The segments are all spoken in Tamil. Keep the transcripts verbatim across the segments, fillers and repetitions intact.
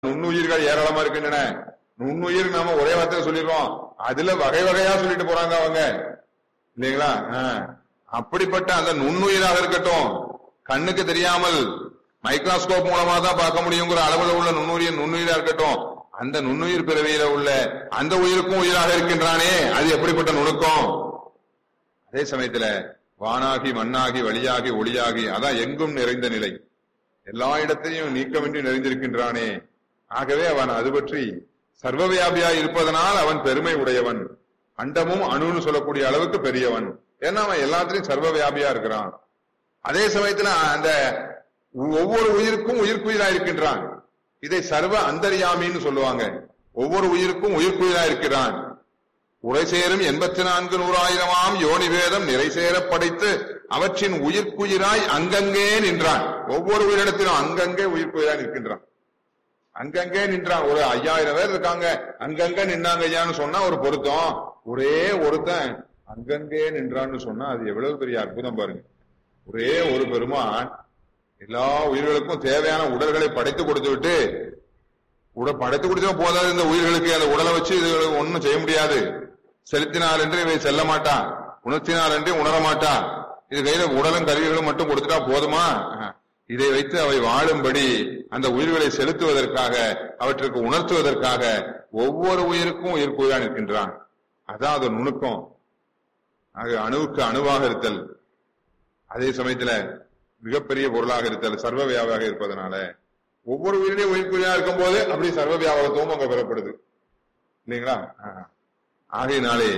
நுண்ணுயிர்கள் ஏராளமா இருக்கின்றன. நுண்ணுயிர் நாம ஒரே வார்த்தையில சொல்லிடுறோம், அதுல வகை வகையா சொல்லிட்டு போறாங்க அவங்க, இல்லைங்களா? அப்படிப்பட்ட அந்த நுண்ணுயிராக இருக்கட்டும், கண்ணுக்கு தெரியாமல் மைக்ரோஸ்கோப் மூலமா தான் பார்க்க முடியுங்கிற அளவுல உள்ள நுண்ணுயிர் நுண்ணுயிரா இருக்கட்டும், அந்த நுண்ணுயிர் பிறவியில உள்ள அந்த உயிருக்கும் உயிராக இருக்கின்றானே, அது எப்படிப்பட்ட நுணுக்கம்! அதே சமயத்துல வானாகி மண்ணாகி வழியாகி ஒளியாகி, அதான் எங்கும் நிறைந்த நிலை, எல்லா இடத்தையும் நீக்கமின்றி நிறைந்திருக்கின்றானே. ஆகவே அவன் அது பற்றி சர்வவியாபியாய் இருப்பதனால் அவன் பெருமை உடையவன், அண்டமும் அணுன்னு சொல்லக்கூடிய அளவுக்கு பெரியவன். ஏன்னா அவன் எல்லாத்திலையும் சர்வவியாபியா இருக்கிறான். அதே சமயத்துல அந்த ஒவ்வொரு உயிருக்கும் உயிர்க்குயிரா இருக்கின்றான். இதை சர்வ அந்தர்யாமின்னு சொல்லுவாங்க. ஒவ்வொரு உயிருக்கும் உயிர்க்குயிரா இருக்கிறான். உரை சேரும் எண்பத்தி நான்கு நூறாயிரமாம் யோனி வேதம் நிறை சேர படைத்து அவற்றின் உயிர்க்குயிராய் அங்கங்கே நின்றான். ஒவ்வொரு உயிரிடத்திலும் அங்கங்கே உயிர்க்குயிராய் நிற்கின்றான். அங்கங்கே நின்றான். ஒரு ஐயாயிரம் பேர் இருக்காங்க, அங்கங்க நின்றாங்க ஐயான்னு சொன்னா ஒரு பொருத்தம். ஒரே ஒருத்தன் அங்கங்கே நின்றான்னு சொன்னா அது எவ்வளவு பெரிய அற்புதம் பாருங்க. ஒரே ஒரு பெருமான் எல்லா உயிர்களுக்கும் தேவையான உடல்களை படைத்து கொடுத்து விட்டு, உட படைத்து கொடுத்தா போதாது, இந்த உயிர்களுக்கு அந்த உடலை வச்சு இது ஒன்னும் செய்ய முடியாது. செலுத்தினால் என்று இவை செல்ல மாட்டான், உணர்த்தினால் என்று உணர மாட்டான். இது கையில உடலும் கருவிகளும் மட்டும் கொடுத்துட்டா போதுமா? இதை வைத்து அவை வாழும்படி அந்த உயிர்களை செலுத்துவதற்காக, அவற்றுக்கு உணர்த்துவதற்காக ஒவ்வொரு உயிருக்கும் உயிர்க்குயிரா நிற்கின்றான். அதான் அது நுணுக்கம். ஆக அணுவுக்கு அணுவாக இருத்தல், அதே சமயத்துல மிகப்பெரிய பொருளாக இருத்தல், சர்வ வியாபாக இருப்பதனால ஒவ்வொரு உயிரிலையும் உயிர்க்குயிரா இருக்கும் போது அப்படி சர்வ வியாபகத்துவம் அங்க பெறப்படுது, இல்லைங்களா? ஆகையினாலே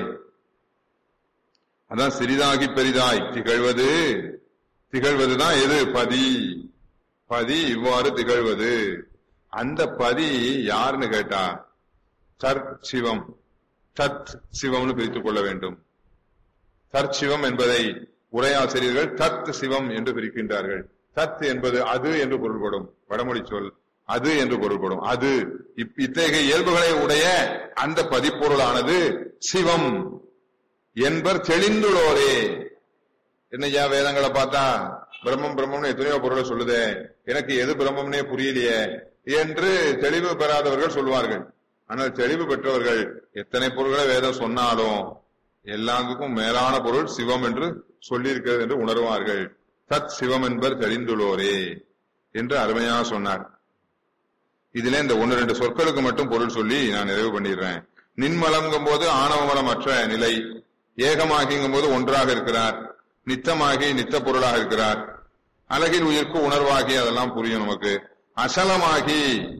அதான் சிறிதாகி பெரிதாய் திகழ்வது. திகழ்வதுதான் எது? பதி. பதி இவ்வாறு திகழ்வது. அந்த பதி யாருன்னு கேட்டா சர் சிவம், சத் சிவம்னு பிரித்துக் கொள்ள வேண்டும். தற்சிவம் என்பதை உரையாசிரியர்கள் தத் சிவம் என்று பிரிக்கின்றார்கள். தத் என்பது அது என்று பொருள்படும், வடமொழி சொல் அது என்று பொருள்படும். அது இத்தகைய இயல்புகளை உடைய அந்த பதிப்பொருளானது சிவம் என்பர் தெளிந்துள்ளோரே. என்னையா வேதங்களை பார்த்தா பிரம்மம் பிரம்மம்னு எத்தனையோ பொருளை சொல்லுதே, எனக்கு எது பிரம்மம்னே புரியலையே என்று தெளிவு பெறாதவர்கள் சொல்வார்கள். ஆனால் தெளிவு பெற்றவர்கள் எத்தனை பொருள்களை வேதம் சொன்னாலும் எல்லாத்துக்கும் மேலான பொருள் சிவம் என்று சொல்லியிருக்கிறது என்று உணர்வார்கள். தத் சிவம் என்பர் தெளிந்துள்ளோரே என்று அருமையா சொன்னார். இதுல இந்த ஒன்னு ரெண்டு சொற்களுக்கு மட்டும் பொருள் சொல்லி நான் நிறைவு பண்ணிடுறேன். நின்மலங்கும் போது ஆணவமலம் அற்ற நிலை, ஏகமாகிங்கும் போது ஒன்றாக இருக்கிறார், நித்தமாகி நித்த பொருளாக இருக்கிறார், அழகில் உயிர்க்கு உணர்வாகி, அதெல்லாம் புரியும் நமக்கு. அசலமாகி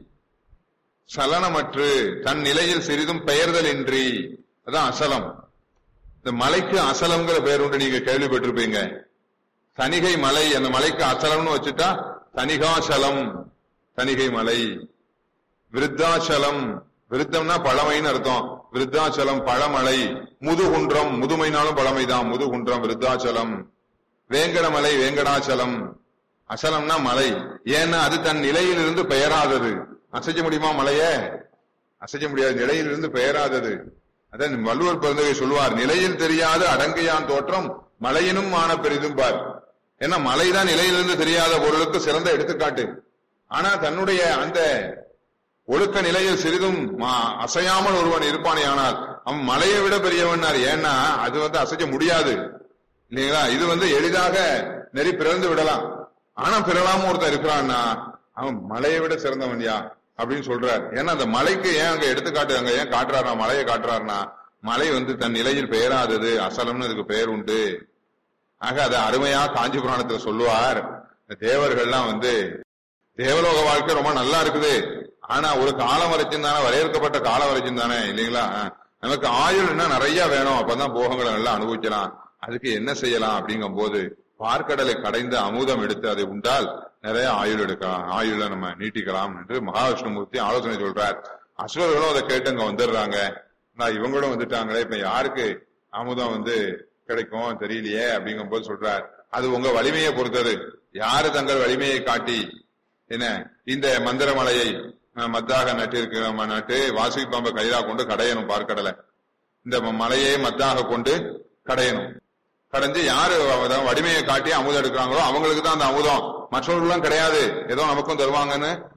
சலனமற்று தன் நிலையில் சிறிதும் பெயர்தல் இன்றி, அதான் அசலம். இந்த மலைக்கு அசலம்ங்கிற பெயர் உண்டு, நீங்க கேள்விப்பட்டிருப்பீங்க. தணிகை மலை, அந்த மலைக்கு அசலம்னு வச்சுட்டா தணிகாசலம், தணிகை மலை. விருத்தாச்சலம், விருத்தம்னா பழமைன்னு அர்த்தம், விருத்தாச்சலம் பழமலை. முதுகுன்றம், முதுமைனாலும் பழமைதான், முதுகுன்றம் விருத்தாச்சலம். வேங்கடமலை வேங்கடாச்சலம். அசலம்னா மலை, ஏன்னா அது தன் நிலையிலிருந்து பெயராதது. அசைக்க முடியுமா மலைய? அசைக்க முடியாது, நிலையிலிருந்து பெயராதது. அதான் வள்ளுவர் பிறந்தவை சொல்லுவார், நிலையில் தெரியாத அடங்கையான் தோற்றம் மலையினும் மான பெரிதும் பார். ஏன்னா மலைதான் நிலையிலிருந்து தெரியாத பொருளுக்கு சிறந்த எடுத்துக்காட்டு. ஆனா தன்னுடைய அந்த ஒழுக்க நிலையில் சிறிதும் அசையாமல் ஒருவன் இருப்பானே, ஆனால் அவன் மலையை விட பெரியவன். ஏன்னா அது வந்து அசைக்க முடியாது, இல்லைங்களா? இது வந்து எளிதாக நெறி பிறந்து விடலாம், ஆனா பிறலாம ஒருத்தன் இருக்கிறான்னா அவன் மலையை விட சிறந்தவன் யா அப்படின்னு சொல்றார். ஏன்னா அந்த மலைக்கு ஏன் அங்க எடுத்துக்காட்டு அங்க ஏன் காட்டுறாருனா, மலையை காட்டுறாருனா மலை வந்து தன் நிலையில் பெயராதது, அசலம்னு அதுக்கு பெயர் உண்டு. ஆக அதை அருமையா காஞ்சி புராணத்துல சொல்லுவார். தேவர்கள்லாம் வந்து தேவலோக வாழ்க்கை ரொம்ப நல்லா இருக்குது, ஆனா ஒரு காலம் வரைக்கும் தானே, வரையறுக்கப்பட்ட காலம் வரைக்கும் தானே, இல்லைங்களா? நமக்கு ஆயுள்னா நிறைய வேணும், அப்பதான் போகங்களை நல்லா அனுபவிக்கலாம். அதுக்கு என்ன செய்யலாம் அப்படிங்கும் போது பார்க்கடலை கடைந்து அமுதம் எடுத்து அதை உண்டால் நிறைய ஆயுள் எடுக்கலாம், ஆயுள நம்ம நீட்டிக்கலாம் என்று மகாவிஷ்ணுமூர்த்தி ஆலோசனை சொல்றார். அசுரர்களும் அதை கேட்டு அங்க வந்துடுறாங்க. நான் இவங்களும் வந்துட்டாங்களே, இப்ப யாருக்கு அமுதம் வந்து கிடைக்கும் தெரியலையே அப்படிங்கும் போது சொல்றார், அது உங்க வலிமையை பொறுத்தது. யாரு தங்கள் வலிமையை காட்டி என்ன இந்த மந்திரமலையை மத்தாக நட்டு இருக்க நட்டு வாசுகி பாம்பை கயிறா கொண்டு கடையணும் பார்க்கடலை. இந்த மலையை மத்தாக கொண்டு கடையணும். கடைஞ்சு யாரு வலிமையை காட்டி அமுதம் எடுக்கிறாங்களோ அவங்களுக்கு தான் அந்த அமுதம், மற்றவர்களும் கிடையாது. ஏதோ நமக்கும் தருவாங்கன்னு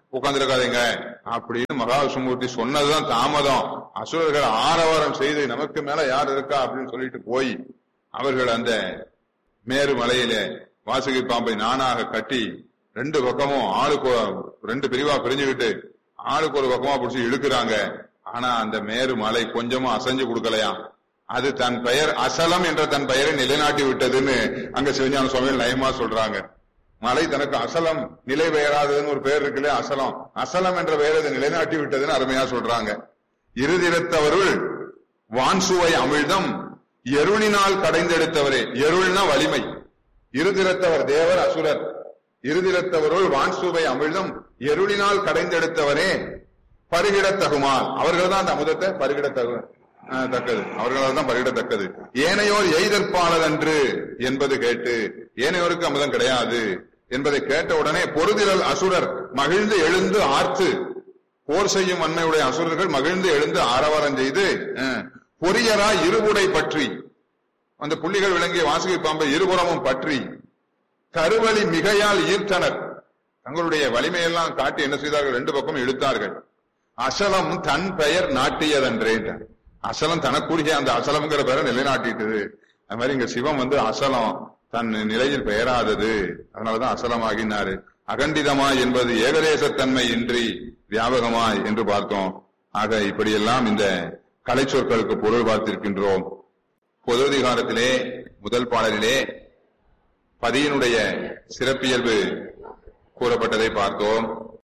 உட்கார்ந்துருக்காதீங்க அப்படின்னு மகாவிஷ்ணுமூர்த்தி சொன்னதுதான் தாமதம். அசுரர்கள் ஆரவாரம் செய்து நமக்கு மேல யார் இருக்கா அப்படின்னு சொல்லிட்டு போய் அவர்கள் அந்த மேரு மலையில வாசுகி பாம்பை நானாக கட்டி ரெண்டு பக்கமும் ஆளுக்கு ரெண்டு பிரிவா பிரிஞ்சுக்கிட்டு ஆளுக்கு ஒரு பக்கமா பிடிச்சி இழுக்கிறாங்க. ஆனா அந்த மேரு மலை கொஞ்சமும் அசைஞ்சு கொடுக்கலையா. அது தன் பெயர் அசலம் என்ற தன் பெயரை நிலைநாட்டி விட்டதுன்னு அங்க சிவஞான சுவாமிகள் நயமா சொல்றாங்க. மலை தனக்கு அசலம் நிலை பெயராததுன்னு ஒரு பெயர் இருக்குல்ல, அசலம் அசலம் என்ற பெயரை அதை நிலைநாட்டி விட்டதுன்னு அருமையா சொல்றாங்க. இருதிரத்தவருள் வான்சுவை அமிழ்தம் எருளினால் கடைந்தெடுத்தவரே. எருள்னா வலிமை. இருதிரத்தவர் தேவர் அசுரர். இருதிரத்தவருள் வான்சுவை அமிழ்தம் எருளினால் கடைந்தெடுத்தவரே பருகிடத்தகுமால். அவர்கள் தான் அந்த அமுதத்தை பருகிடத்தகு தக்கது அவர்களால் தான் பருகிடத்தக்கது. ஏனையோர் எய்தற்பாளர் அன்று என்பது கேட்டு, ஏனையோருக்கு அமுதம் கிடையாது என்பதை கேட்ட உடனே பொருதிரல் அசுரர் மகிழ்ந்து எழுந்து ஆர்த்து, போர் செய்யும் அன்மையுடைய அசுரர்கள் மகிழ்ந்து எழுந்து ஆரவாரம் செய்து பொரியரா இருபுடை பற்றி, அந்த புள்ளிகள் விளங்கிய வாசுகி பாம்பை இருபுறமும் பற்றி கருவழி மிகையால் ஈர்த்தனர். தங்களுடைய வலிமையெல்லாம் காட்டி என்ன செய்தார்கள்? ரெண்டு பக்கம் இழுத்தார்கள். அசலம் தன் பெயர் நாட்டியதன்றே. அசலம் தனக்குரிய அந்த அசலம்ங்கிற பெயரை நிலைநாட்டிட்டது. அது மாதிரி இங்க சிவம் வந்து அசலம் தன் நிலையில் பெயராதது, அதனாலதான் அசலமாகினாரு. அகண்டிதமாய் என்பது ஏகதேசத்தன்மை இன்றி வியாபகமாய் என்று பார்த்தோம். ஆக இப்படியெல்லாம் இந்த கலை சொற்களுக்கு பொருள் பார்த்திருக்கின்றோம். பொதுதிகாரத்திலே முதல் பாடலிலே பதியினுடைய சிறப்பியல்பு கூறப்பட்டதை பார்த்தோம்.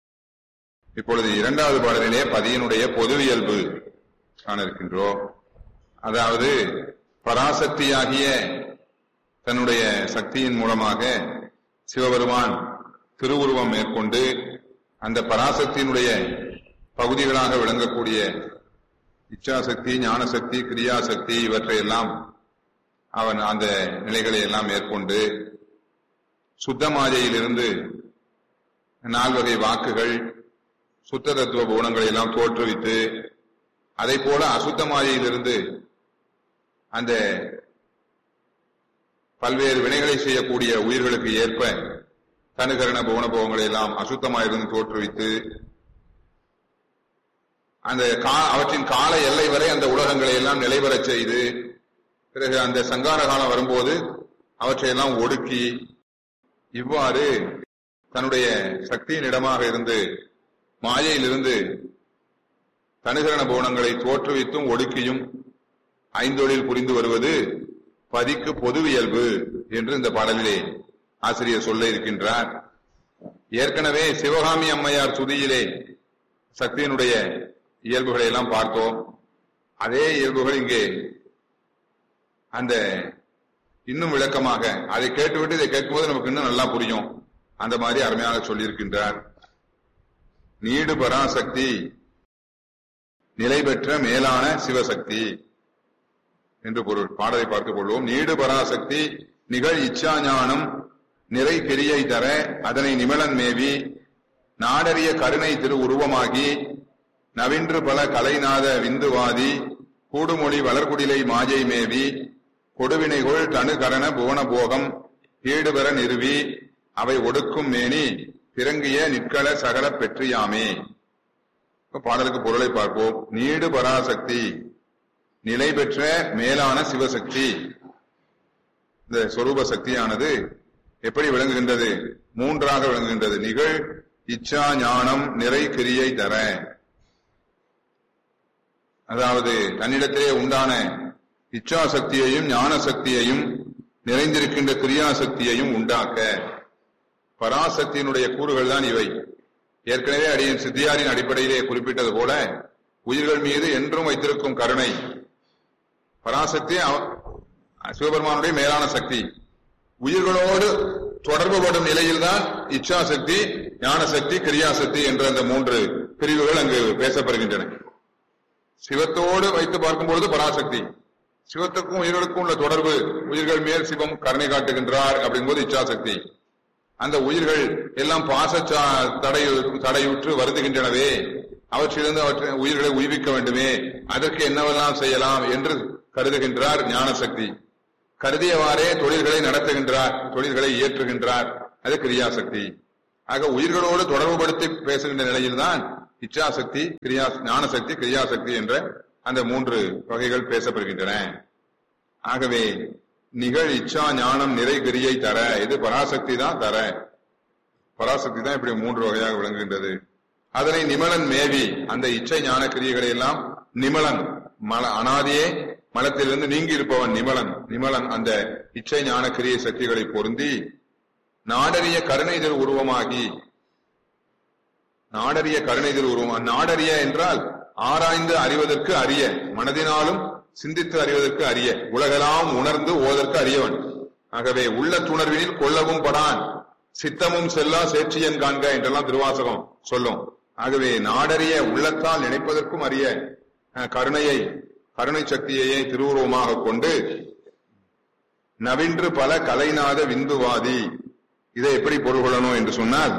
இப்பொழுது இரண்டாவது பாடலிலே பதியினுடைய பொதுவியல்பு காண இருக்கின்றோம். அதாவது பராசக்தியாகிய தன்னுடைய சக்தியின் மூலமாக சிவபெருமான் திருவுருவம் மேற்கொண்டு அந்த பராசக்தியினுடைய பகுதிகளாக விளங்கக்கூடிய இச்சாசக்தி, ஞானசக்தி, கிரியாசக்தி இவற்றையெல்லாம் அவன் அந்த நிலைகளை எல்லாம் மேற்கொண்டு சுத்தமாதையிலிருந்து நால்வகை வாக்குகள் சுத்த தத்துவ குணங்களை எல்லாம் தோற்றுவித்து, அதை போல அசுத்தமாதையிலிருந்து அந்த பல்வேறு வினைகளை செய்யக்கூடிய உயிர்களுக்கு ஏற்ப தனுகரண புவனபோகங்களை எல்லாம் அசுத்தமாயிருந்து தோற்றுவித்து அந்த அவற்றின் கால எல்லை வரை அந்த உலகங்களை எல்லாம் நிலைபெறச் செய்து, பிறகு அந்த சங்கார காலம் வரும்போது அவற்றையெல்லாம் ஒடுக்கி, இவ்வாறு தன்னுடைய சக்தியின் இடமாக இருந்து மாயையிலிருந்து தனுகரண புவனங்களை தோற்றுவித்தும் ஒடுக்கியும் ஐந்தொழில் புரிந்து வருவது பதிக்கு பொதுவியல்பு என்று இந்த பாடலிலே ஆசிரியர் சொல்ல இருக்கின்றார். ஏற்கனவே சிவகாமி அம்மையார் சுதியிலே சக்தியினுடைய இயல்புகளை எல்லாம் பார்த்தோம். அதே இயல்புகள் இங்கே அந்த இன்னும் விளக்கமாக அதை கேட்டுவிட்டு இதை கேட்கும்போது நமக்கு இன்னும் நல்லா புரியும். அந்த மாதிரி அருமையாக சொல்லியிருக்கின்றார். நீடு பராசக்தி நிலை பெற்ற மேலான சிவசக்தி என்று பொருள். பாடலை பார்த்துக் கொள்வோம். நீடு பராசக்தி நிகழ் இச்சா ஞானம் நிறை கிரியை தர அதனை நிமலன் மேவி நாடறிய கருணை திரு உருவமாகி நவின்று பல கலைநாத விந்துவாதி கூடுமொழி வளர்குடிலை மாஜை மேவி கொடுவினைகொள் தனு கரண புவன போகம் ஈடுபெற நிறுவி அவை ஒடுக்கும் மேனி பிறங்கிய நிற்கள சகல பெற்றியாமே. பாடலுக்கு பொருளை பார்ப்போம். நீடு பராசக்தி நிலை பெற்ற மேலான சிவசக்தி. இந்த சொரூப சக்தியானது எப்படி விளங்குகின்றது? மூன்றாக விளங்குகின்றது. நிகழ் இச்சா ஞானம் நிறை கிரியை தர, அதாவது தன்னிடத்திலே உண்டான இச்சா சக்தியையும் ஞான சக்தியையும் நிறைந்திருக்கின்ற கிரியாசக்தியையும் உண்டாக்க. பராசக்தியினுடைய கூறுகள் தான் இவை. ஏற்கனவே அடியின் சித்தியாரின் அடிப்படையிலே குறிப்பிட்டது போல உயிர்கள் மீது என்றும் வைத்திருக்கும் கருணை. பராசக்தி சிவபெருமானுடைய மேலான சக்தி. உயிர்களோடு தொடர்புபடும் நிலையில்தான் இச்சா சக்தி, ஞான சக்தி, கிரியாசக்தி என்ற அந்த மூன்று பிரிவுகள் அங்கு பேசப்படுகின்றன. சிவத்தோடு வைத்து பார்க்கும்பொழுது பராசக்தி, சிவத்துக்கும் உயிர்களுக்கும் உள்ள தொடர்பு, உயிர்கள் மேல் சிவம் கருணை காட்டுகின்றார் அப்படிங்கும்போது இச்சாசக்தி. அந்த உயிர்கள் எல்லாம் பாச தடை தடையுற்று வருதுகின்றனவே, அவற்றிலிருந்து அவற்றை உயிர்களை உய்விக்க வேண்டுமே, அதற்கு என்னவெல்லாம் செய்யலாம் என்று கருதுகின்றார் ஞானசக்தி. கருதியவாறே தொழில்களை நடத்துகின்றார், தொழில்களை இயற்றுகின்றார், அது கிரியாசக்தி. ஆக உயிர்களோடு தொடர்புபடுத்தி பேசுகின்ற நிலையில்தான் இச்சாசக்தி, கிரியா ஞானசக்தி, கிரியாசக்தி என்ற அந்த மூன்று வகைகள் பேசப்படுகின்றன. ஆகவே நிகழ் இச்சா ஞானம் நிறை கிரியை தர, இது பராசக்தி தான் தர, பராசக்தி தான் இப்படி மூன்று வகையாக விளங்குகின்றது. அதனை நிமலன் மேவி, அந்த இச்சை ஞான கிரியைகளை எல்லாம் நிமலன், மல அனாதியே மலத்திலிருந்து நீங்கி இருப்பவன் நிமலன். நிமலன் அந்த இச்சை ஞான கிரியை சக்திகளை பொருந்தி நாடறிய கருணைதல் உருவமாகி, நாடறிய கருணைதல் உருவம். நாடறிய என்றால் ஆராய்ந்து அறிவதற்கு அறிய, மனதினாலும் சிந்தித்து அறிவதற்கு அறிய, உலகெல்லாம் உணர்ந்து ஓதற்கு அறியவன். ஆகவே உள்ள துணர்வினில் கொள்ளவும் படான், சித்தமும் செல்லா சேட்சியன் காண்க என்றெல்லாம் திருவாசகம் சொல்லும். ஆகவே நாடறிய உள்ளத்தால் நினைப்பதற்கும் அறிய கருணையை, கருணை சக்தியையே திருவுருவமாக கொண்டு நவின்று பல கலைநாத விந்துவாதி. இதை எப்படி பொருள் கொள்ளணும் என்று சொன்னால்,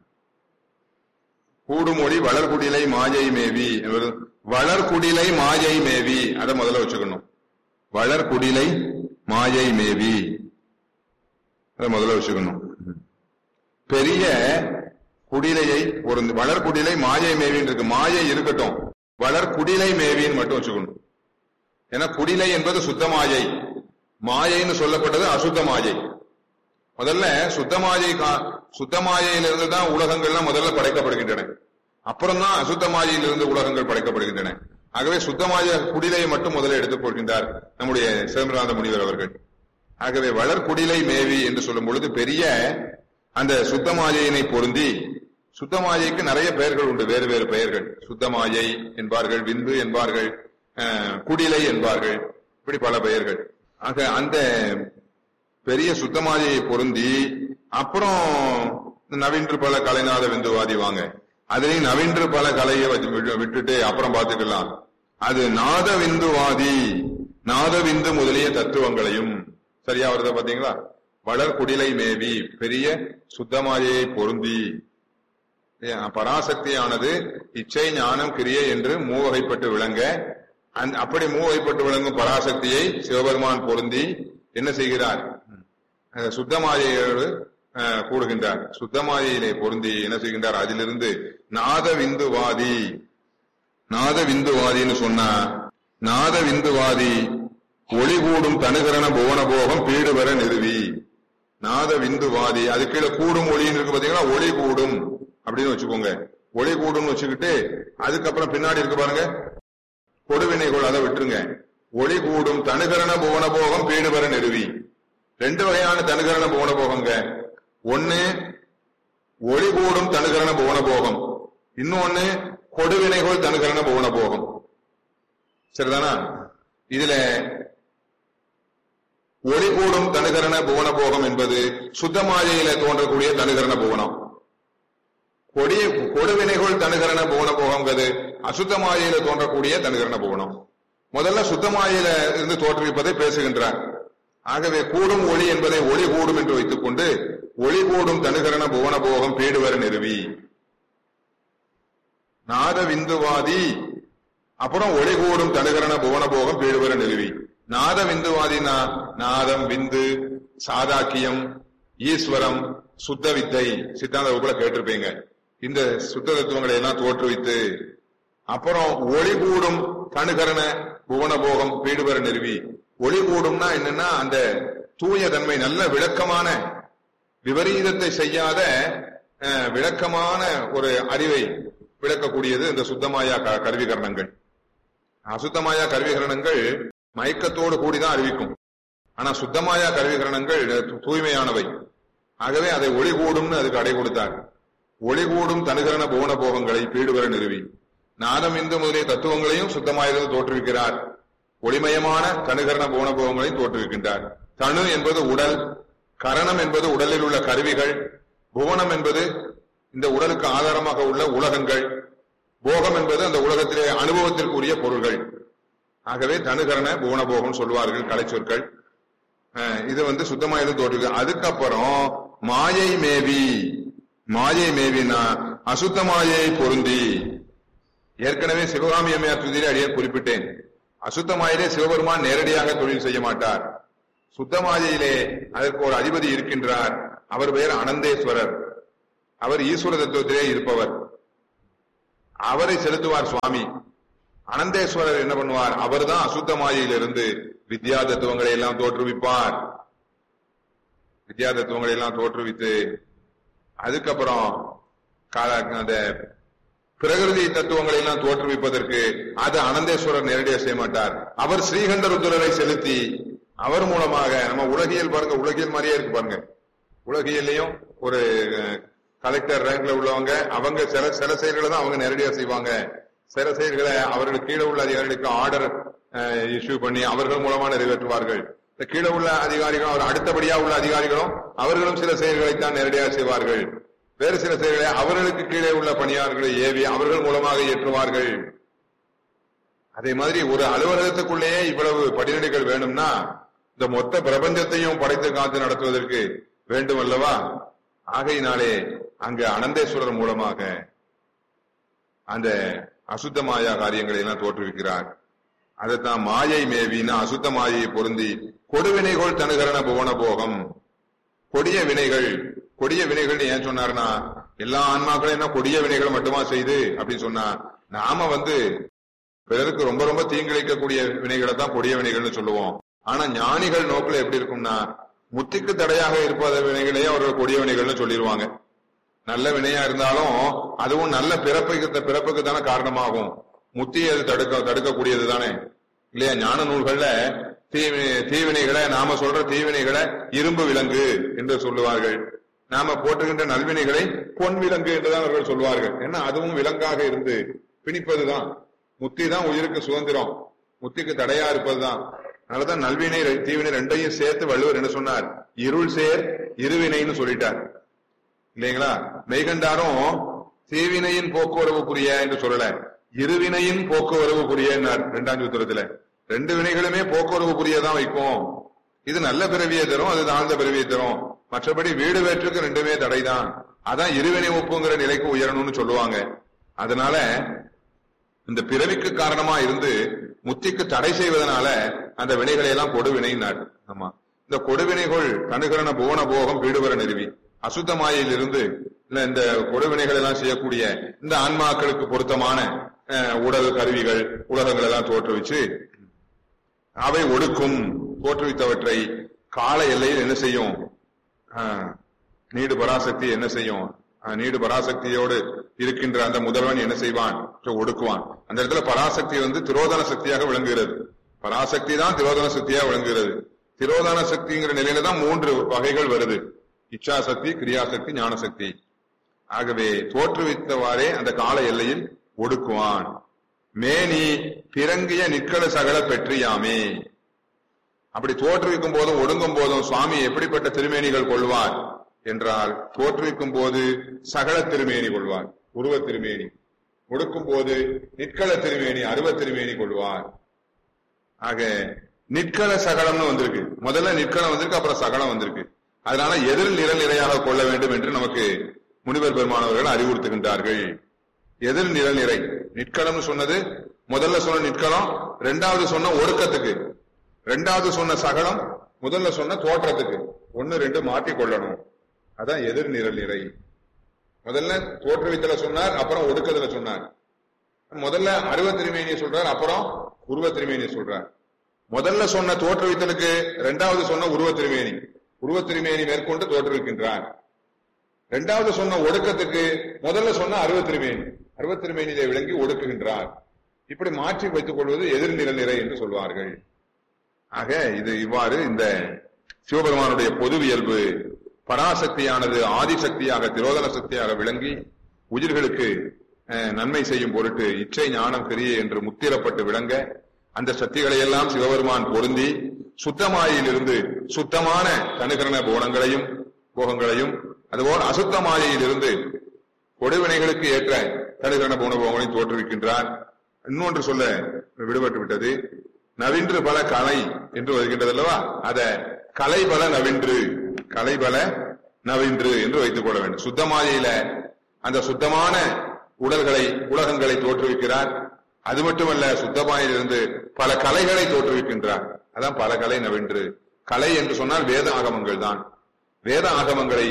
கூடுமொழி வளர்குடிலை மாயை மேவி, வளர்குடிலை மாயை மேவி, அதை முதல்ல வச்சுக்கணும். வளர்குடிலை மாயை மேவி அதை முதல்ல வச்சுக்கணும். பெரிய குடிலையை ஒரு வளர்குடிலை மாயை மேவின்னு இருக்கு, மாயை இருக்கட்டும், வளர்குடிலை மேவின்னு மட்டும் வச்சுக்கணும். ஏன்னா குடிலை என்பது சுத்த மாயை, மாயைன்னு சொல்லப்பட்டது அசுத்த மாயை. முதல்ல சுத்த மாயை, சுத்த மாயையிலிருந்து தான் உலகங்கள்லாம் முதல்ல படைக்கப்படுகின்றன, அப்புறம் தான் அசுத்த மாயையிலிருந்து உலகங்கள் படைக்கப்படுகின்றன. ஆகவே சுத்த மாய குடிலையை மட்டும் முதல்ல எடுத்துக் கொள்கின்றார் நம்முடைய சிதம்பரநாத முனிவர் அவர்கள். ஆகவே வளர்குடிலை மேவி என்று சொல்லும் பொழுது பெரிய அந்த சுத்த மாயையினை பொருந்தி, சுத்த மாயைக்கு நிறைய பெயர்கள் உண்டு, வேறு வேறு பெயர்கள். சுத்த மாயை என்பார்கள், விந்து என்பார்கள், குடிலை என்பார்கள், இப்படி பல பெயர்கள். ஆக அந்த பெரிய சுத்த மாயையை பொருந்தி அப்புறம் நவீன்று பல கலைநாத விந்துவாதி வாங்க, அதுலயும் நவீன்று பல கலையை விட்டுட்டு அப்புறம் பார்த்துக்கலாம். அது நாத விந்துவாதி, நாத விந்து முதலிய தத்துவங்களையும் சரியா வருதா பாத்தீங்களா? வளர்குடிலை மேவி பெரிய சுத்தமாயை பொருந்தி, பராசக்தியானது இச்சை ஞானம் கிரியை என்று மூவகைப்பட்டு விளங்க, அப்படி மூவகைப்பட்டு விளங்கும் பராசக்தியை சிவபெருமான் பொருந்தி என்ன செய்கிறார்? சுத்தமாயோடு கூடுகின்றார். சுத்தமாயிலே பொருந்தி என்ன செய்கின்றார்? அதிலிருந்து நாத விந்துவாதி, நாத விந்துவாதின்னு சொன்னா, நாத விந்துவாதி ஒளி கூடும் தனுகரண புவனபோகம் பீடுவர நிறுவி. நாத விந்துவாதி, அது கீழே கூடும் ஒளின்னு இருக்கு பாத்தீங்களா, ஒளி கூடும் அப்படின்னு வச்சுக்கோங்க. ஒளி கூடும்னு வச்சுக்கிட்டு அதுக்கப்புறம் பின்னாடி இருக்கு பாருங்க கொடுவினைகள், அதை விட்டுருங்க. ஒளி கூடும் தனுகரண புவனபோகம் பீடுவர நிறுவி. ரெண்டு வகையான தனுகரண புவனபோகங்க. ஒன்னு ஒளி கூடும் தனுகரண புவனபோகம், இன்னொன்னு கொடுவினைகள் தனுகரண புவனபோகம். சரிதானா? இதுல ஒளி கூடும் தனுகரண புவனபோகம் என்பது சுத்தமாயையில தோன்றக்கூடிய தனுகரண புவனம். கொடி கொடுவினைகள் தனுகரண புவனபோகம்ங்கிறது அசுத்தமாயையில தோன்றக்கூடிய தனுகரண புவனம். முதல்ல சுத்தமாயையில இருந்து தோற்றுவிப்பதை பேசுகின்றார். ஆகவே கூடும் ஒளி என்பதை ஒளி கூடும் என்று வைத்துக் கொண்டு ஒளி கூடும் தனுகரண புவனபோகம் பீடுவர நிறுவி. நாத விந்துவாதி, அப்புறம் ஒளி கூடும் தனுகரண புவனபோகம் பீடுவர நிறுவி. நாத விந்துவாதினா நாதம், விந்து, சாதாக்கியம், ஈஸ்வரம், சுத்த வித்தை, சித்தாந்த வகுப்புல கேட்டிருப்பீங்க. இந்த சுத்த தத்துவங்களை எல்லாம் தோற்றுவித்து அப்புறம் ஒளி கூடும் தனுகரண புவனபோகம் பீடுவர நிறுவி. ஒளி கூடும்னா என்னன்னா அந்த தூய தன்மை, நல்ல விளக்கமான விபரீதத்தை செய்யாத விளக்கமான ஒரு அறிவை விளக்கக்கூடியது இந்த சுத்தமாயா கருவிகரணங்கள். அசுத்தமாயா கருவிகரணங்கள் மயக்கத்தோடு கூடிதான் அறிவிக்கும். ஆனா சுத்தமாயா கருவிகரணங்கள் தூய்மையானவை. ஆகவே அதை ஒளி கூடும்னு அதுக்கு அடை கொடுத்தார். ஒளி கூடும் தனுகரண புவன போகங்களை பீடுவர நிறுவி நாதம் இந்து முதலிய தத்துவங்களையும் சுத்தமாயிருந்து தோற்றுவிக்கிறார். ஒளிமயமான தனுகரண புவன போகங்களையும் தோற்றுவிக்கின்றார். தனு என்பது உடல், கரணம் என்பது உடலில் உள்ள கருவிகள், புவனம் என்பது இந்த உடலுக்கு ஆதாரமாக உள்ள உலகங்கள், போகம் என்பது அந்த உலகத்திலே அனுபவத்திற்குரிய பொருள்கள். ஆகவே தனுகரண புவனபோகம் சொல்வார்கள் கலை சொற்கள். இது வந்து சுத்தமாயிருந்து தோற்றுவிக்க. அதுக்கப்புறம் மாயை மேவி, மாயை மேவினா அசுத்த மாயை பொருந்தி. ஏற்கனவே சிவகாமி அம்மையார் துதியிலே அடியே குறிப்பிட்டேன். அசுத்த மாயிலே சிவபெருமான் நேரடியாக தொழில் செய்ய மாட்டார். சுத்த மாயையிலே அதற்கு ஒரு அதிபதி இருக்கின்றார். அவர் பெயர் அனந்தேஸ்வரர். அவர் ஈஸ்வர தத்துவத்திலே இருப்பவர். அவரை செலுத்துவார் சுவாமி. அனந்தேஸ்வரர் என்ன பண்ணுவார்? அவர் தான் அசுத்த மாயையிலிருந்து வித்யா தத்துவங்களை எல்லாம் தோற்றுவிப்பார். வித்யா தத்துவங்களை எல்லாம் தோற்றுவித்து அதுக்கப்புறம் அந்த பிரகிருதி தத்துவங்களை எல்லாம் தோற்றுவிப்பதற்கு அது அனந்தேஸ்வரர் நேரடியாக செய்ய மாட்டார். அவர் ஸ்ரீகண்ட ருத்ரரை செலுத்தி அவர் மூலமாக நம்ம உலகியல் பாருங்க, உலகியல் மாதிரியே இருக்கு பாருங்க. உலகியல்லையும் ஒரு கலெக்டர் ரேங்க்ல உள்ளவங்க அவங்க சில சில செயல்களை தான் அவங்க நேரடியாக செய்வாங்க. சில செயல்களை அவர்களுக்கு கீழே உள்ள அதிகாரிகளுக்கு ஆர்டர் இஷ்யூ பண்ணி அவர்கள் மூலமா நிறைவேற்றுவார்கள். கீழே உள்ள அதிகாரிகளும் அவர் அடுத்தபடியா உள்ள அதிகாரிகளும் அவர்களும் சில செயல்களைத்தான் நேரடியாக செய்வார்கள். வேறு சில செயல்களை அவர்களுக்கு கீழே உள்ள பணியாளர்களை ஏவி அவர்கள் மூலமாக ஏற்றுவார்கள். அதே மாதிரி ஒரு அலுவலகத்துக்குள்ளேயே இவ்வளவு படிநிலைகள் வேணும்னா இந்த மொத்த பிரபஞ்சத்தையும் படைத்து காத்து நடத்துவதற்கு வேண்டும் அல்லவா? ஆகையினாலே அங்கு அனந்தேஸ்வரர் மூலமாக அந்த அசுத்த மாயா காரியங்களை எல்லாம் தோற்றுவிக்கிறார். அதைத்தான் மாயை மேவினா அசுத்த மாயை பொருந்தி கொடுவினைகள் தனுகரண புவன போகம். கொடிய வினைகள், கொடிய வினைகள் ஏன் சொன்னார்னா எல்லா ஆன்மாக்களும் என்ன கொடிய வினைகள் மட்டுமா செய்து அப்படின்னு சொன்னா, நாம வந்து பிறருக்கு ரொம்ப ரொம்ப தீங்கிழைக்கக்கூடிய வினைகளை தான் கொடிய வினைகள்னு சொல்லுவோம். ஆனா ஞானிகள் நோக்கில் எப்படி இருக்கும்னா முத்திக்கு தடையாக இருப்பத வினைகளையே அவர்கள் கொடிய வினைகள்னு சொல்லிடுவாங்க. நல்ல வினையா இருந்தாலும் அதுவும் நல்ல பிறப்புக்கு பிறப்புக்கு தானே காரணமாகும். முத்தி அது தடுக்க தடுக்கக்கூடியது தானே இல்லையா? ஞான நூல்கள்ல தீ தீவினைகளை நாம சொல்ற தீவினைகளை இரும்பு விலங்கு என்று சொல்லுவார்கள். நாம போட்டுகின்ற நல்வினைகளை பொன் விலங்கு என்றுதான் அவர்கள் சொல்வார்கள். ஏன்னா அதுவும் விலங்காக இருந்து பிணிப்பதுதான். முத்தி தான் உயிருக்கு சுதந்திரம், முத்திக்கு தடையா இருப்பதுதான். அதனாலதான் நல்வினை தீவினை ரெண்டையும் சேர்த்து வள்ளுவர் என்ன சொன்னார்? இருள் சேர் இருவினைன்னு சொல்லிட்டார் இல்லைங்களா? மெய்கண்டாரும் தீவினையின் போக்குவரவுக்குரிய என்று சொல்லல, இருவினையின் போக்குவரவுக்குரிய இரண்டாம் சூத்திரத்துல ரெண்டு வினைகளுமே போக்குவரவுக்குரியதான் வைக்கும். இது நல்ல பிறவியை தரும், அது தாழ்ந்த பிறவியை தரும். மற்றபடி வீடு வேற்றுக்கு ரெண்டுமே தடைதான். அதான் இருவினை ஒப்புங்கிற நிலைக்கு உயரணும்னு சொல்லுவாங்க. அதனால இந்த பிறவிக்கு காரணமா இருந்து முத்திக்கு தடை செய்வதனால அந்த வினைகளை எல்லாம் கொடுவினைனார். ஆமா, இந்த கொடுவினைகள் தனுகரண புவன போகம் வீடுவர நிறுவி அசுத்த மாயையில் இருந்து இல்ல இந்த கொடுவினைகள் எல்லாம் செய்யக்கூடிய இந்த ஆன்மாக்களுக்கு பொருத்தமான உடல் கருவிகள் உலகங்கள் எல்லாம் தோற்றுவிச்சு அவை ஒடுக்கும். தோற்றுவித்தவற்றை கால எல்லையில் என்ன செய்யும்? நீடு பராசக்தி என்ன செய்யும்? நீடு பராசக்தியோடு இருக்கின்ற அந்த முதல்வன் என்ன செய்வான்? ஒடுக்குவான். அந்த இடத்துல பராசக்தி வந்து திரோதன சக்தியாக விளங்குகிறது. பராசக்தி தான் திரோதன சக்தியாக விளங்குகிறது. திரோதன சக்திங்கிற நிலையில தான் மூன்று வகைகள் வருது: இச்சாசக்தி, கிரியாசக்தி, ஞானசக்தி. ஆகவே தோற்றுவித்தவாறே அந்த கால எல்லையில் ஒடுக்குவான். மேனி பிறங்கிய நிக்கல சகல பெற்றியாமே. அப்படி தோற்றுவிக்கும் போதும் ஒடுங்கும் போதும் சுவாமி எப்படிப்பட்ட திருமேனிகள் கொள்வார் என்றால், தோற்றுவிக்கும் போது சகல திருமேனி கொள்வார், உருவ திருமேனி. ஒடுக்கும் போது நிற்கள திருமேனி, அருவ திருமேனி கொள்வார். ஆக நிற்கள சகலம்னு வந்திருக்கு. முதல்ல நிற்களம் வந்திருக்கு, அப்புறம் சகலம் வந்திருக்கு. அதனால எதிர் நிரல் நிறையாக கொள்ள வேண்டும் என்று நமக்கு முனிவர் பெருமானவர்கள் அறிவுறுத்துகின்றார்கள். எதிர் நிரல் நிறை நிற்களம்னு சொன்னது முதல்ல சொன்ன நிற்களம், இரண்டாவது சொன்ன ஒடுக்கத்துக்கு, இரண்டாவது சொன்ன சகலம், முதல்ல சொன்ன தோற்றத்துக்கு ஒன்னு ரெண்டு மாற்றி கொள்ளணும். அதான் எதிர் நிரல் நிறை. முதல்ல தோற்றுவித்தல சொன்னார், அப்புறம் ஒடுக்கத்துல சொன்னார். முதல்ல அருவ திருமேனியை சொல்றார், அப்புறம் உருவ திருமேனியை சொல்றார். முதல்ல சொன்ன தோற்றுவித்தலுக்கு இரண்டாவது சொன்ன உருவ திருமேனி, உருவ திருமேனி மேற்கொண்டு தோற்றுவிக்கின்றார். இரண்டாவது சொன்ன ஒடுக்கத்துக்கு முதல்ல சொன்ன அருவ திருமேனி, அருவ திருமேனியை விளங்கி ஒடுக்குகின்றார். இப்படி மாற்றி வைத்துக் கொள்வது எதிர் நிரல் நிறை என்று சொல்வார்கள். ஆக இது இவ்வாறு இந்த சிவபெருமானுடைய பொதுவியல்பு பராசக்தியானது ஆதிசக்தியாக திரோதன சக்தியாக விளங்கி உயிர்களுக்கு நன்மை செய்யும் பொருட்டு இச்சை ஞானம் கிரியை என்று முத்திரப்பட்டு விளங்க அந்த சக்திகளை எல்லாம் சிவபெருமான் பொருந்தி சுத்தமாயிலிருந்து சுத்தமான தனுகரண போனங்களையும் போகங்களையும் அதுபோல் அசுத்த மாயையிலிருந்து கொடுவினைகளுக்கு ஏற்ற தனுகரண போன போகங்களையும் தோற்றுவிக்கின்றார். இன்னொன்று சொல்ல விடுபட்டு விட்டது. நவின்று பல கலை என்று வருகின்றது அல்லவா? அத கலைபல நவின்று, கலைபல நவின்று என்று வைத்துக் கொள்ள வேண்டும். சுத்தமாயில அந்த சுத்தமான உடல்களை உலகங்களை தோற்றுவிக்கிறார். அது மட்டுமல்ல, சுத்தமாயிலிருந்து பல கலைகளை தோற்றுவிக்கின்றார். அதான் பல கலை நவின்று. கலை என்று சொன்னால் வேத ஆகமங்கள் தான். வேத ஆகமங்களை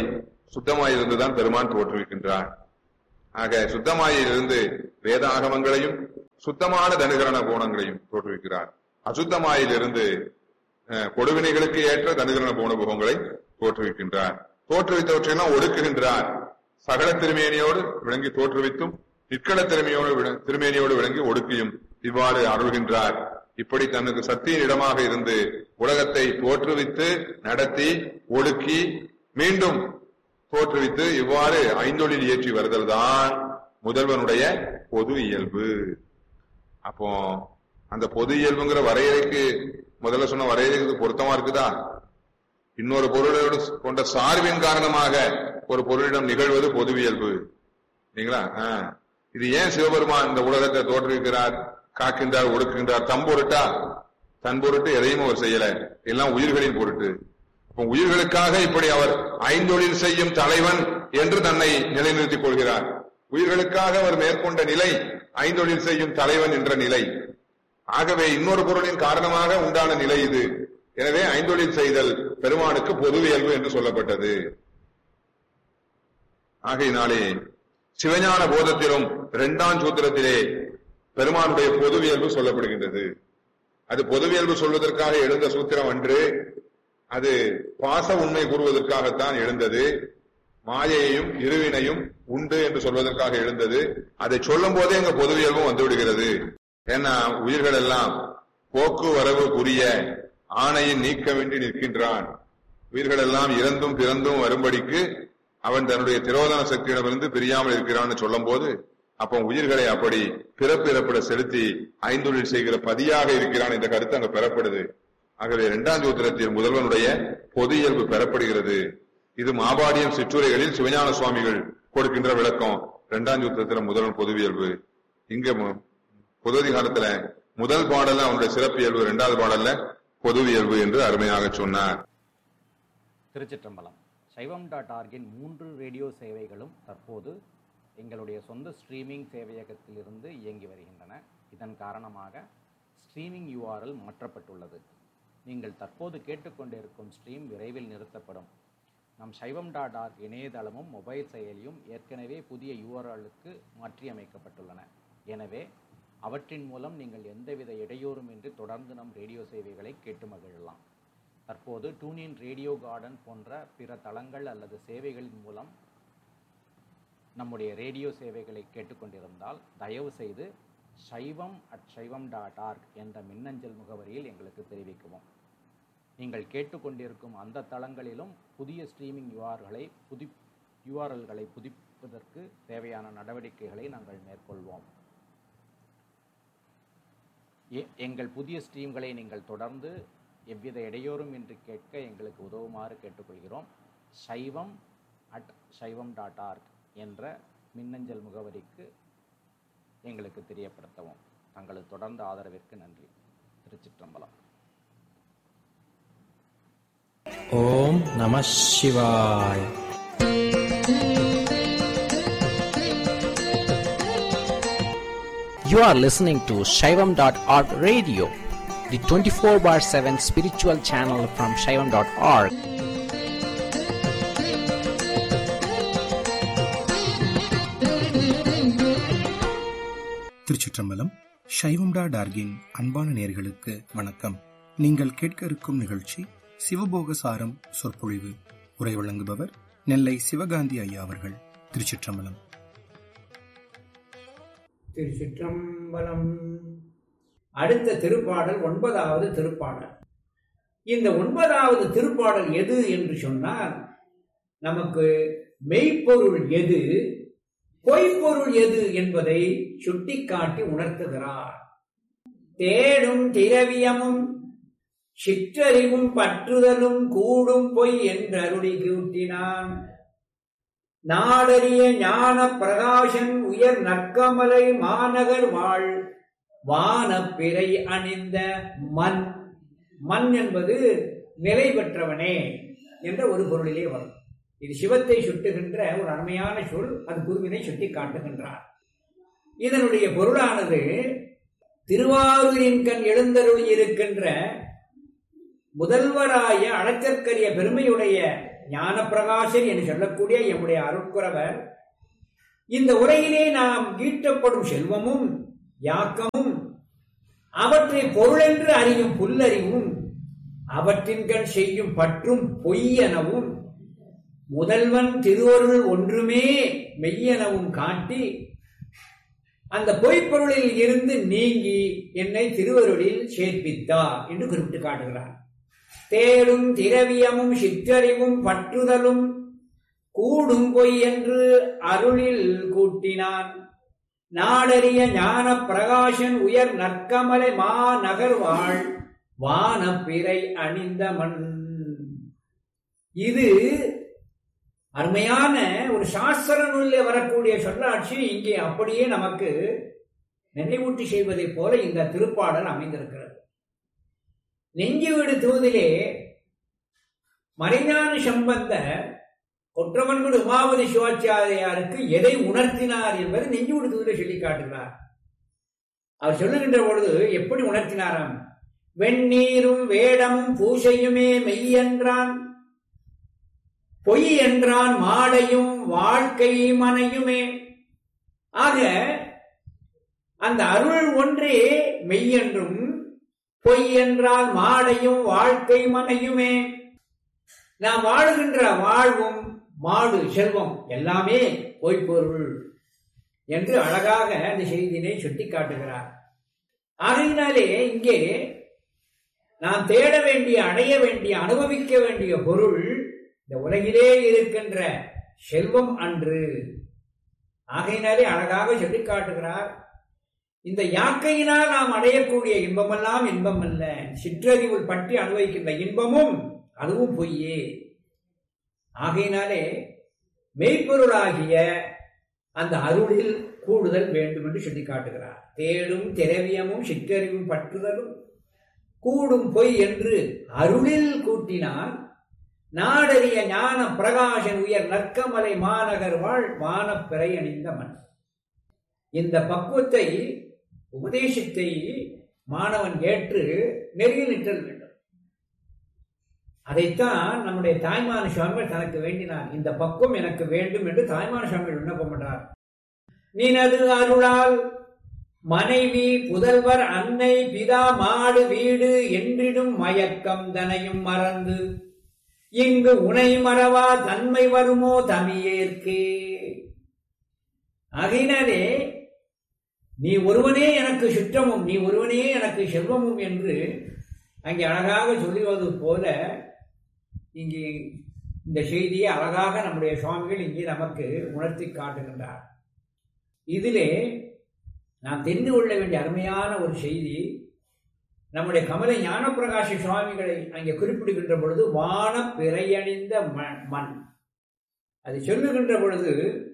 சுத்தமாயிருந்துதான் பெருமான் தோற்றுவிக்கின்றார். ஆக சுத்தமாயிலிருந்து வேத ஆகமங்களையும் சுத்தமான தனுகரண கோணங்களையும் தோற்றுவிக்கிறார். அசுத்தமாயிலிருந்து கொடுவினைகளுக்கு ஏற்ற தனுகரண கோணபோகங்களை தோற்றுவிக்கின்றார். தோற்றுவித்தவற்றையெல்லாம் ஒடுக்குகின்றார். சகல திருமேனியோடு விளங்கி தோற்றுவித்தும் நிற்கள திறமையோடு திருமேனியோடு விளங்கி ஒடுக்கியும் இவ்வாறு அருள்கின்றார். இப்படி தனக்கு சக்தியின் இடமாக இருந்து உலகத்தை தோற்றுவித்து நடத்தி ஒடுக்கி மீண்டும் தோற்றுவித்து இவ்வாறு ஐந்தொழில் ஏற்றி வருதல் தான் முதல்வனுடைய பொது இயல்பு. அப்போ அந்த பொது இயல்புங்கிற வரையறைக்கு முதல்ல சொன்ன வரையறைக்கு பொருத்தமா இருக்குதா? இன்னொரு பொருளோடு கொண்ட சார்பின் காரணமாக ஒரு பொருளிடம் நிகழ்வது பொதுவியல்பு இல்லைங்களா? இது ஏன் சிவபெருமான் இந்த உலகத்தை தோற்றுவிக்கிறார், காக்கின்றார், ஒடுக்குகின்றார்? தம் பொருட்டா? தன் பொருட்டு எதையும் அவர் செய்யல, எல்லாம் உயிர்களின் பொருட்டு. அப்ப உயிர்களுக்காக இப்படி அவர் ஐந்தொழில் செய்யும் தலைவன் என்று தன்னை நிலைநிறுத்திக் கொள்கிறார். உயிர்களுக்காக அவர் மேற்கொண்ட நிலை ஐந்தொழில் செய்யும் தலைவன் என்ற நிலை. ஆகவே இன்னொரு பொருளின் காரணமாக உண்டான நிலை இது. எனவே ஐந்தொழில் செய்தல் பெருமானுக்கு பொதுவியல்பு என்று சொல்லப்பட்டது. ஆகையினாலே சிவஞான போதத்திலும் இரண்டாம் சூத்திரத்திலே பெருமானுடைய பொதுவியல்பு சொல்லப்படுகின்றது. அது பொதுவியல்பு சொல்வதற்காக எழுந்த சூத்திரம் அன்று, அது பாச உண்மை கூறுவதற்காகத்தான் எழுந்தது. மாயையையும் இருவினையும் உண்டு என்று சொல்வதற்காக எழுந்தது. அதை சொல்லும் போதே எங்க பொதுவியல்பும் வந்துவிடுகிறது. ஏன்னா உயிர்கள் எல்லாம் போக்குவரவு புரிய ஆணையின் நீக்கமின்றி நிற்கின்றான். உயிர்கள் எல்லாம் இறந்தும் பிறந்தும் வரும்படிக்கு அவன் தன்னுடைய திரோதன சக்தியிடமிருந்து பிரியாமல் இருக்கிறான்னு சொல்லும் போது, அப்போ உயிர்களை அப்படி பிறப்பிறப்பிட செலுத்தி ஐந்தொழில் செய்கிற பதியாக இருக்கிறான் என்ற கருத்து அங்க பெறப்படுது. ஆகவே இரண்டாம் சூத்திரத்தில் முதல்வனுடைய பொது இயல்பு பெறப்படுகிறது. இது மாபாடியம் சிற்றுரைகளில் சிவஞான சுவாமிகள் கொடுக்கின்ற விளக்கம். இரண்டாம் சூத்திரத்துல முதல்வன் பொதுவியல்பு. இங்க பொதுதிகாரத்துல முதல் பாடல்ல அவனுடைய சிறப்பியல்பு, இரண்டாவது பாடல்ல பொதுவியல்பு என்று அருமையாக சொன்னார். திருச்சிற்றம்பலம். சைவம் டாட் ஆர்கின் மூன்று ரேடியோ சேவைகளும் தற்போது எங்களுடைய சொந்த ஸ்ட்ரீமிங் சேவையகத்திலிருந்து இயங்கி வருகின்றன. இதன் காரணமாக ஸ்ட்ரீமிங் யூஆர்எல் மாற்றப்பட்டுள்ளது. நீங்கள் தற்போது கேட்டுக்கொண்டிருக்கும் ஸ்ட்ரீம் விரைவில் நிறுத்தப்படும். நம் சைவம் டாட் ஆர்க் இணையதளமும் மொபைல் செயலியும் ஏற்கனவே புதிய யூஆர்எலுக்கு மாற்றியமைக்கப்பட்டுள்ளன. எனவே அவற்றின் மூலம் நீங்கள் எந்தவித இடையூறுமின்றி தொடர்ந்து நம் ரேடியோ சேவைகளை கேட்டு மகிழலாம். தற்போது டூனின், ரேடியோ கார்டன் போன்ற பிற தளங்கள் அல்லது சேவைகளின் மூலம் நம்முடைய ரேடியோ சேவைகளை கேட்டுக்கொண்டிருந்தால் தயவு செய்து சைவம் அட் சைவம் டாட் ஆர்க் என்ற மின்னஞ்சல் முகவரியில் எங்களுக்கு தெரிவிக்கவும். நீங்கள் கேட்டுக்கொண்டிருக்கும் அந்த தளங்களிலும் புதிய ஸ்ட்ரீமிங் யூஆர்களை புதி யூஆர்எல்களை புதுப்பிப்பதற்கு தேவையான நடவடிக்கைகளை நாங்கள் மேற்கொள்வோம். எங்கள் புதிய ஸ்ட்ரீம்களை நீங்கள் தொடர்ந்து எவ்வித இடையூறும் இன்றி கேட்க எங்களுக்கு உதவுமாறு கேட்டுக்கொள்கிறோம். சைவம் அட் சைவம் டாட் ஆர்க் என்ற மின்னஞ்சல் முகவரிக்கு எங்களுக்கு தெரியப்படுத்தவும். தங்களது தொடர்ந்த ஆதரவிற்கு நன்றி. திருச்சிற்றம்பலம். ஓம் நம சிவாய். You are listening to Shaivam dot org radio, the twenty-four bar seven spiritual channel from Shaivam dot org. திருச்சிற்றம்பலம். சைவம் டாட் ஆர்கின் அன்பான நேயர்களுக்கு வணக்கம். நீங்கள் கேட்க இருக்கும் நிகழ்ச்சி சிவபோகசாரம் சொற்பொழிவு. உரை வழங்குபவர் நெல்லை சிவகாந்தி ஐயா அவர்கள். திருச்சிற்றம்பலம். திருச்சிற்றம்பலம். அடுத்த திருப்பாடல் ஒன்பதாவது திருப்பாடல். இந்த ஒன்பதாவது திருப்பாடல் எது என்று சொன்னால், நமக்கு மெய்ப்பொருள் எது, பொய்ப்பொருள் எது என்பதை சுட்டிக்காட்டி உணர்த்துகிறார். தேடும் திரவியமும் சிற்றறிவும் பற்றுதலும் கூடும் பொய் என்று அருளி கூட்டினான். நாடறிய ஞான பிரகாசன் உயர் நற்கமலை மாநகர் வாழ் வானப்பிறை அணிந்த மண். மண் என்பது நிலை பெற்றவனே என்ற ஒரு பொருளிலே வரும். இது சிவத்தை சுட்டுகின்ற ஒரு அருமையான சொல். அது குருவினை சுட்டி காட்டுகின்றார். இதனுடைய பொருளானது திருவாரூரின் கண் எழுந்தருளி இருக்கின்ற முதல்வராய அளக்கற்கரிய பெருமையுடைய ஞான பிரகாசர் என்று சொல்லக்கூடிய எம்முடைய அருட்குரவர் இந்த உலகிலே நாம் ஈட்டப்படும் செல்வமும் யாக்கமும் அவற்றை பொருளென்று அறியும் புல்லறிவும் அவற்றின் கண் செய்யும் பற்றும் பொய்யெனவும் முதல்வன் திருவருள் ஒன்றுமே மெய்யெனவும் காட்டி அந்த பொய்ப்பொருளில் இருந்து நீங்கி என்னை திருவருளில் சேர்ப்பித்தார் என்று குறிப்பிட்டு காட்டுகிறார். தேடும் திரவியமும் சிற்றறிவும் பற்றுதலும் கூடும் பொய் என்று அருளில் கூட்டினான். நாடறிய ஞான பிரகாசன் உயர் நற்கமலை மா நகர்வாள் வான பிறை அணிந்த மண். இது அருமையான ஒரு சாஸ்திர நூலில் வரக்கூடிய சொல்லாட்சி இங்கே அப்படியே நமக்கு நினைவூட்டி செய்வதைப் போல இந்த திருப்பாடல் அமைந்திருக்கிறது. நெஞ்சு வீடு தூதிலே மறைஞான சம்பந்தர் கொற்றவன்குடி உமாபதி சிவாச்சாரியாருக்கு எதை உணர்த்தினார் என்பதை நெஞ்சு வீடு தூதிலே சொல்லி காட்டுகிறார். அவர் சொல்லுகின்ற பொழுது எப்படி உணர்த்தினாராம்? வெண்ணீரும் வேடமும் பூசையுமே மெய்யென்றான், பொய் என்றான் மாடையும் வாழ்க்கை மனையுமே. ஆக அந்த அருள் ஒன்றே மெய்யென்றும் பொய் என்றால் மாடையும் வாழ்க்கை மனையுமே. நாம் வாழுகின்ற வாழ்வும் மாடு செல்வம் எல்லாமே பொய்ப்பொருள் என்று அழகாக அந்த செய்தியினை சுட்டி காட்டுகிறார். ஆகையினாலே இங்கே நாம் தேட வேண்டிய, அடைய வேண்டிய, அனுபவிக்க வேண்டிய பொருள் இந்த உலகிலே இருக்கின்ற செல்வம் அன்று. ஆகையினாலே அழகாக சொல்லி காட்டுகிறார். இந்த யாக்கையினால் நாம் அடையக்கூடிய இன்பமெல்லாம் இன்பம் அல்ல, சிற்றறிவுள் பற்றி அனுபவிக்கின்ற இன்பமும் அதுவும் பொய்யே. ஆகையினாலே மெய்ப்பொருளாகிய அந்த அருளில் கூடுதல் வேண்டும் என்று சொல்லி காட்டுகிறார். தேடும் திரவியமும் சிற்றறிவும் பற்றுதலும் கூடும் பொய் என்று அருளில் கூட்டினான். நாடறிய ஞான பிரகாசன் உயர் நற்கமலை மாநகர் வாழ் வானப்பிறை அணிந்த மண். இந்த பக்குவத்தை, உபதேசத்தை மாணவன் ஏற்று நெறியில் நிற்றல் வேண்டும். அதைத்தான் நம்முடைய தாய்மான சுவாமிகள் தனக்கு வேண்டினார். இந்த பக்குவம் எனக்கு வேண்டும் என்று தாய்மான சுவாமிகள் விண்ணப்பம் பண்றார். நினது அருளால் மனைவி புதல்வர் அன்னை பிதா மாடு வீடு என்றிடும் மயக்கம் தனையும் மறந்து இங்கு உனை மறவா தன்மை வருமோ தமியேற்கே. ஆகையினாலே நீ ஒருவனே எனக்கு சுற்றமும், நீ ஒருவனே எனக்கு செல்வமும் என்று அங்கே அழகாக சொல்லுவது போல இங்கே இந்த செய்தியை அழகாக நம்முடைய சுவாமிகள் இங்கே நமக்கு உணர்த்தி காட்டுகின்றார். இதிலே நாம் தெரிந்து கொள்ள வேண்டிய அருமையான ஒரு செய்தி, நம்முடைய கமலை ஞானப்பிரகாஷ சுவாமிகளை அங்கே குறிப்பிடுகின்ற பொழுது வான பிறையணிந்த மண், அது சொல்லுகின்ற பொழுது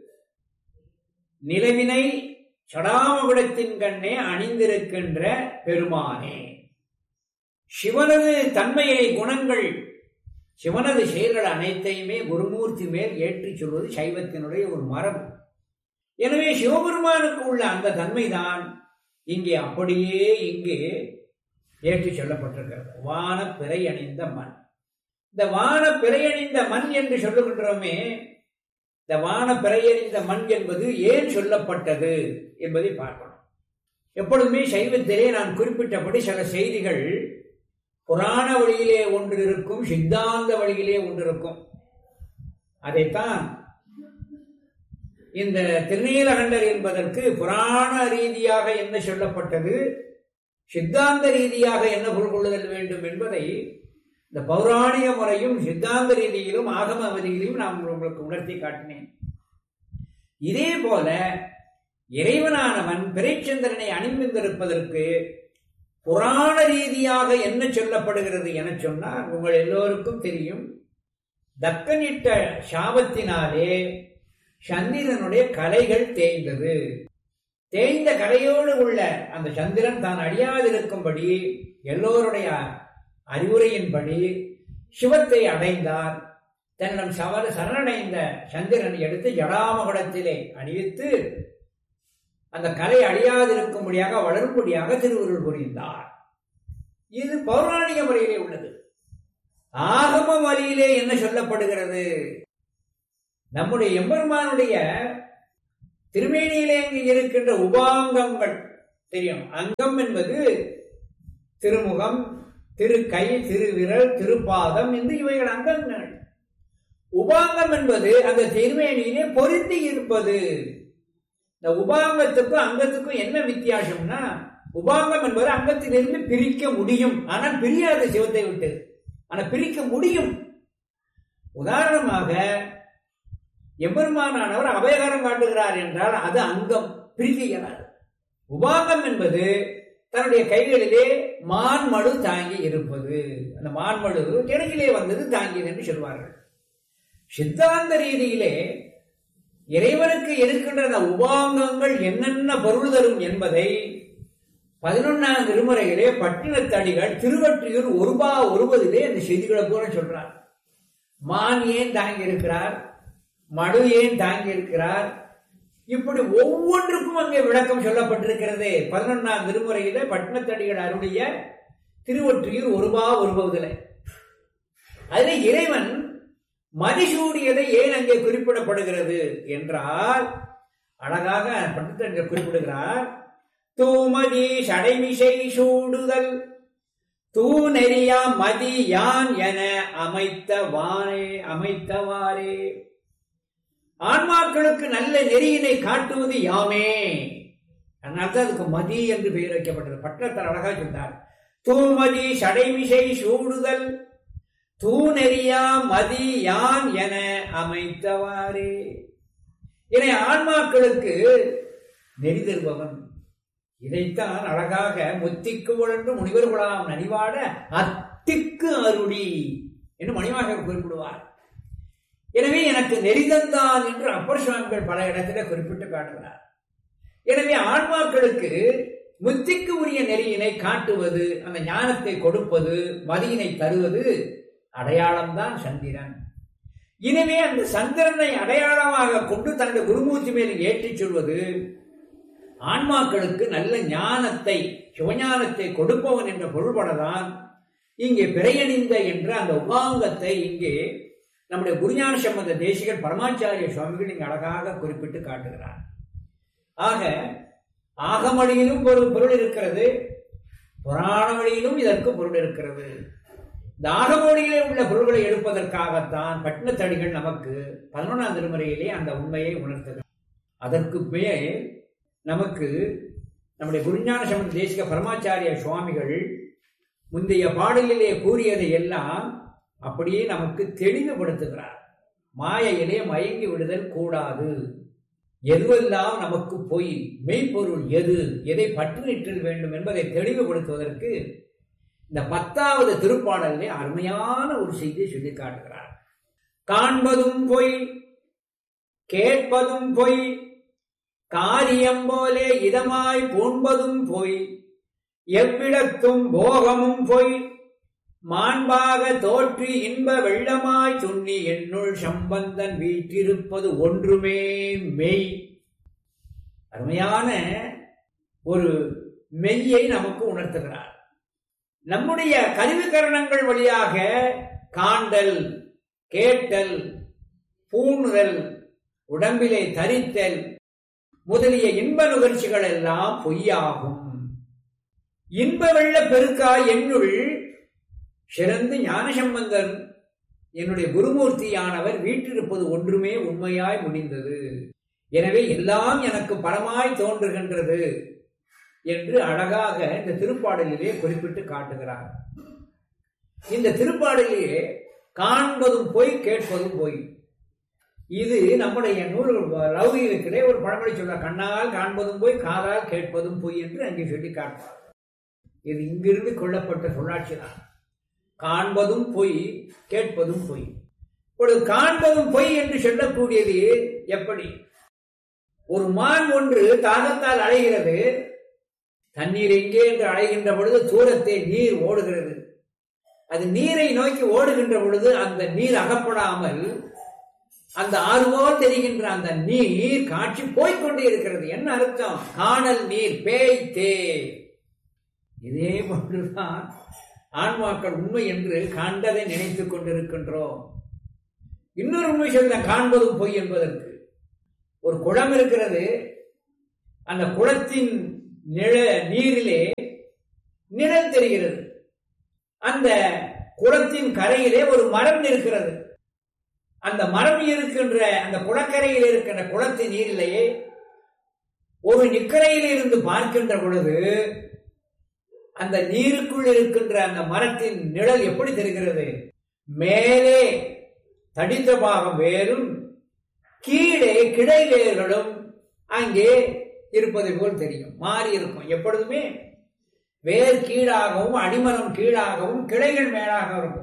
நிலவினை சடாமகுடத்தின் கண்ணே அணிந்திருக்கின்ற பெருமானே, சிவனது தன்மையை குணங்கள், சிவனது செயல்கள் அனைத்தையுமே குருமூர்த்தி மேல் ஏற்றி சொல்வது சைவத்தினுடைய ஒரு மரபு. எனவே சிவபெருமானுக்கு உள்ள அந்த தன்மைதான் இங்கே அப்படியே இங்கே ஏற்றி சொல்லப்பட்டிருக்கிறது. வான பிறை அணிந்த மண். இந்த வான பிறை அணிந்த மண் என்று சொல்லுகின்றோமே, இந்த வான பிறை அணிந்த மண் என்பது ஏன் சொல்லப்பட்டது என்பதை பார்க்கணும். எப்பொழுதுமே சைவத்திலே நான் குறிப்பிட்டபடி சில செய்திகள் புராண வழியிலே ஒன்று இருக்கும், சித்தாந்த வழியிலே ஒன்று இருக்கும். அதைத்தான் இந்த திருநீலகண்டர் என்பதற்கு புராண ரீதியாக என்ன சொல்லப்பட்டது, சித்தாந்த ரீதியாக என்ன பொருள் கொள்ளுதல் வேண்டும் என்பதை இந்த பௌராணிக முறையும் சித்தாந்த ரீதியிலும் ஆகம அவதியிலும் நான் உங்களுக்கு உணர்த்தி காட்டினேன். இதே போல இறைவனானவன் பிறைச்சந்திரனை அணிந்திருப்பதற்கு புராண ரீதியாக என்ன சொல்லப்படுகிறது என சொன்னால், உங்கள் எல்லோருக்கும் தெரியும், தக்கனிட்ட சாபத்தினாலே சந்திரனுடைய கலைகள் தேய்ந்தது. தேய்ந்த கலையோடு உள்ள அந்த சந்திரன் தான் அழியாதிருக்கும்படி எல்லோருடைய அறிவுரையின்படி சிவத்தை அடைந்தார். தன்னிடம் சவர சரணடைந்த சந்திரனை எடுத்து ஜடாமகுடத்திலே அணிவித்து அந்த கலை அழியாதிருக்கும்படியாக வளரும்படியாக திருவுருள் புரிந்தார். இது பௌராணிக முறையிலே உள்ளது. ஆகம வழியிலே என்ன சொல்லப்படுகிறது? நம்முடைய எம்பெருமானுடைய திருமேனியிலே இருக்கின்ற உபாங்கங்கள் தெரியும். அங்கம் என்பது திருமுகம், திருக்கை, திருவிரல், திருப்பாதம் என்று இவைகள் அங்கங்கள். உபாங்கம் என்பது அந்த திருமேனியிலே பொருந்தி இருப்பது. இந்த உபாங்கத்துக்கும் அங்கத்துக்கும் என்ன வித்தியாசம்னா, உபாங்கம் என்பது அங்கத்திலிருந்து பிரிக்க முடியும், ஆனால் பிரியாத சிவத்தை விட்டு. ஆனா பிரிக்க முடியும். உதாரணமாக எம்பெருமானானவர் அபயகரம் காட்டுகிறார் என்றால் அது அங்கம், பிரிக்க இயலாது. உபாங்கம் என்பது தன்னுடைய கைகளிலே மான்மடு தாங்கி இருப்பது. அந்த மான்மடு கிழக்கிலே வந்தது தாங்கியது என்று சொல்வார்கள். சித்தாந்த ரீதியிலே இறைவனுக்கு இருக்கின்ற அந்த உபாங்கங்கள் என்னென்ன பொருள் தரும் என்பதை பதினொன்னாம் திருமுறையிலே பட்டினத்தடிகள் திருவற்றியூர் ஒருபா ஒருவதிலே அந்த செய்திகளை போல சொல்றார். மான் ஏன் தாங்கி இருக்கிறார், மடு ஏன் தாங்கி இருக்கிறார், இப்படி ஒவ்வொன்றுக்கும் அங்கே விளக்கம் சொல்லப்பட்டிருக்கிறது. பதினொன்னாம் திருமுறையில பட்டினத்தடிகள் அருடைய திருவற்றியூர் ஒருபா ஒருவதிலே. அதுல இறைவன் மதிசூடியதை ஏன் அங்கே குறிப்பிடப்படுகிறது என்றால், அழகாக பட்டினத்தடிகள் குறிப்பிடுகிறார். தூமதி சடைமிசை சூடுதல் தூ நெறியா மதி யான் என அமைத்தவானே அமைத்தவாறே. ஆன்மாக்களுக்கு நல்ல நெறியினை காட்டுவது யாமே. அதனால்தான் அதுக்கு மதி என்று பெயர் வைக்கப்பட்டது. பட்டத்தில் அழகா சொன்னார். தூமதி சடைமிசை சூடுதல் தூ நெறியா மதி யான் என அமைத்தவாறே. இதை ஆன்மாக்களுக்கு நெறி தருபவன். இதைத்தான் அழகாக முத்திக்கு உழன்று முனிவர்களாம் நனிவாட அத்திக்கு அருளி என்று மணிவாக குறிப்பிடுவார். எனவே எனக்கு நெறிதந்தான் என்று அப்பர் சுவாமிகள் பல இடத்துல குறிப்பிட்டு காட்டுகிறார். எனவே ஆன்மாக்களுக்கு முத்திக்கு உரிய நெறியினை காட்டுவது, அந்த ஞானத்தை கொடுப்பது, மதியினை தருவது அடையாளம்தான் சந்திரன். எனவே அந்த சந்திரனை அடையாளமாக கொண்டு தன்னுடைய குருமூர்த்தி மேல் ஏற்றிச் சொல்வது ஆன்மாக்களுக்கு நல்ல ஞானத்தை, சிவஞானத்தை கொடுப்பவன் என்ற பொருள்படதான் இங்கே பிறையணிந்த என்ற அந்த உபாங்கத்தை இங்கே நம்முடைய குருஞான சம்பந்த தேசிகர் பரமாச்சாரிய சுவாமிகள் இங்கு அழகாக குறிப்பிட்டு காட்டுகிறார். ஆக ஆகமொழியிலும் ஒரு பொருள் இருக்கிறது, புராண வழியிலும் இதற்கு பொருள் இருக்கிறது. இந்த ஆகமொழியிலே உள்ள பொருள்களை எடுப்பதற்காகத்தான் பட்டினத்தடிகள் நமக்கு பதினொன்றாம் திருமுறையிலே அந்த உண்மையை உணர்த்துகிறார். அதற்கு மேல் நமக்கு நம்முடைய குருஞான சம்பந்த தேசிக பரமாச்சாரிய சுவாமிகள் முந்தைய பாடலிலே கூறியதை எல்லாம் அப்படியே நமக்கு தெளிவுபடுத்துகிறார். மாயையிலே மயங்கி விடுதல் கூடாது, எதுவெல்லாம் நமக்கு பொய், மெய்ப்பொருள் எது, எதை பற்று நிற்றல் வேண்டும் என்பதை தெளிவுபடுத்துவதற்கு இந்த பத்தாவது திருப்பாடலிலே அருமையான ஒரு செய்தியை சொல்லி காட்டுகிறார். காண்பதும் பொய், கேட்பதும் பொய், காரியம் போலே இதமாய் பூண்பதும் பொய், எவ்விடத்தும் போகமும் பொய், மாண்பாக தோற்றி இன்ப வெள்ளமாய் துண்ணி என்னுள் சம்பந்தன் வீற்றிருப்பது ஒன்றுமே மெய். அருமையான ஒரு மெய்யை நமக்கு உணர்த்துகிறார். நம்முடைய கருவிகரணங்கள் வழியாக காண்டல், கேட்டல், பூணுதல், உடம்பிலே தரித்தல் முதலிய இன்ப நுகர்ச்சிகள் எல்லாம் பொய்யாகும். இன்ப வெள்ள பெருக்காய் என்னுள் சிறந்து ஞானசம்பந்தன் என்னுடைய குருமூர்த்தியானவர் வீற்றிருப்பது ஒன்றுமே உண்மையாய் முடிந்தது. எனவே எல்லாம் எனக்கு பரமாய் தோன்றுகின்றது என்று அழகாக இந்த திருப்பாடலிலே குறிப்பிட்டு காட்டுகிறார். இந்த திருப்பாடலிலே காண்பதும் பொய், கேட்பதும் பொய். இது நம்முடைய நூல் லௌகீகத்திலே ஒரு பழமொழி சொல்ற, கண்ணால் காண்பதும் பொய், காதால் கேட்பதும் பொய் என்று அங்கே சொல்லி காட்டுவார். இது இங்கிருந்து கொள்ளப்பட்ட சொல்லாட்சி தான். காண்பதும் பொய், கேட்பதும் பொய். இப்பொழுது காண்பதும் பொய் என்று சொல்லக்கூடியது எப்படி? ஒரு மான் ஒன்று தாகத்தால் அலைகிறது, தண்ணீர் எங்கே என்று அலைகின்ற பொழுது தூரத்தை நீர் ஓடுகிறது. அது நீரை நோக்கி ஓடுகின்ற பொழுது அந்த நீர் அகப்படாமல் அந்த ஆறுபோல் தெரிகின்ற அந்த நீர் காட்சி போய்கொண்டே இருக்கிறது. என்ன அர்த்தம்? காணல் நீர் பேய் தே. இதே போன்றுதான் ஆன்மாக்கள் உண்மை என்று காண்பதை நினைத்துக் கொண்டிருக்கின்றோம். இன்னொரு உண்மை சொல்ல, காண்பதும் பொய் என்பதற்கு. ஒரு குளம் இருக்கிறது, அந்த குளத்தின் நிழ நீரிலே நிழல் தெரிகிறது. அந்த குளத்தின் கரையிலே ஒரு மரம் இருக்கிறது. அந்த மரம் இருக்கின்ற அந்த குளக்கரையில் இருக்கின்ற குளத்தின் நீரிலேயே ஒரு நிக்கரையில் இருந்து பார்க்கின்ற பொழுது அந்த நீருக்குள் இருக்கின்ற அந்த மரத்தின் நிழல் எப்படி தெரிகிறது? மேலே தடித்த பாகம் வேறும் கீழே கிளை வேர்களும் அங்கே இருப்பதை போல் தெரியும். மாறி இருக்கும். எப்பொழுதுமே வேர் கீழாகவும் அடிமரம் கீழாகவும் கிளைகள் மேலாக இருக்கும்.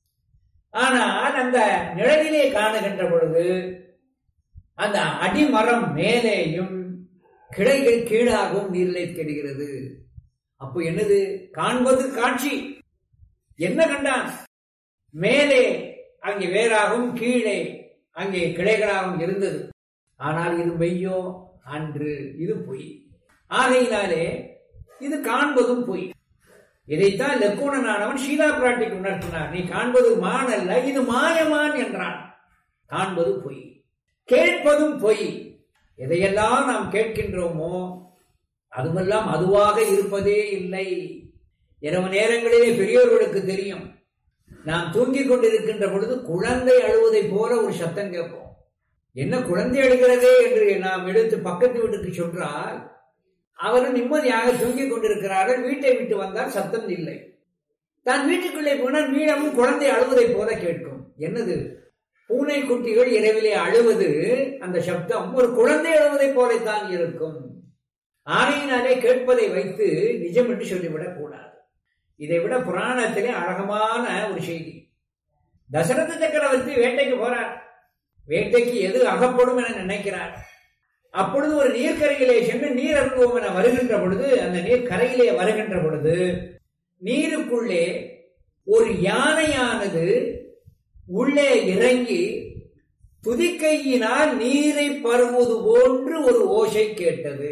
ஆனால் அந்த நிழலிலே காணுகின்ற பொழுது அந்த அடிமரம் மேலேயும் கிளைகள் கீழாகவும் நீரிலே தெரிகிறது. அப்போ என்னது? காண்பது காட்சி. என்ன கண்டான்? மேலே அங்கே வேறாகவும் கீழே அங்கே கிளைகளாகவும் இருந்தது. ஆனால் இது மெய்யோ? அன்று. இது பொய். ஆகையினாலே இது காண்பதும் பொய். இதைத்தான் லெக்கூணனானவன் ஷீலா பிராட்டிக்கு உணர்த்தினார். நீ காண்பது மான் அல்ல, இது மாயமான் என்றான். காண்பது பொய், கேட்பதும் பொய். எதையெல்லாம் நாம் கேட்கின்றோமோ அதுவெல்லாம் அதுவாக இருப்பதே இல்லை. இரவு நேரங்களிலே பெரியோர்களுக்கு தெரியும், நாம் தூங்கிக் கொண்டிருக்கின்ற பொழுது குழந்தை அழுவதை போல ஒரு சத்தம் கேட்போம். என்ன குழந்தை அழுகிறதே என்று நாம் எடுத்து பக்கத்து வீட்டுக்கு சொன்னால் அவர்கள் நிம்மதியாக தூங்கிக் கொண்டிருக்கிறார்கள். வீட்டை விட்டு வந்தால் சத்தம் இல்லை. தான் வீட்டுக்குள்ளே போனால் மீளமும் குழந்தை அழுவதை போல கேட்கும். என்னது? பூனை குட்டிகள் இரவிலே அழுவது, அந்த சப்தம் ஒரு குழந்தை அழுவதை போலத்தான் இருக்கும். ஆகையினாலே கேட்பதை வைத்து நிஜம் என்று சொல்லிவிடக் கூடாது. இதை விட புராணத்திலே அழகமான ஒரு செய்தி. தசரத சக்கரவர்த்தி வேட்டைக்கு போறார். வேட்டைக்கு எது அகப்படும் என நினைக்கிறார். அப்பொழுது ஒரு நீர்க்கரையிலே சென்று நீர் அருந்துவோம் என வருகின்ற பொழுது, அந்த நீர் கரையிலே வருகின்ற பொழுது நீருக்குள்ளே ஒரு யானையானது உள்ளே இறங்கி துதிக்கையினால் நீரை பருவது போன்று ஒரு ஓசை கேட்டது.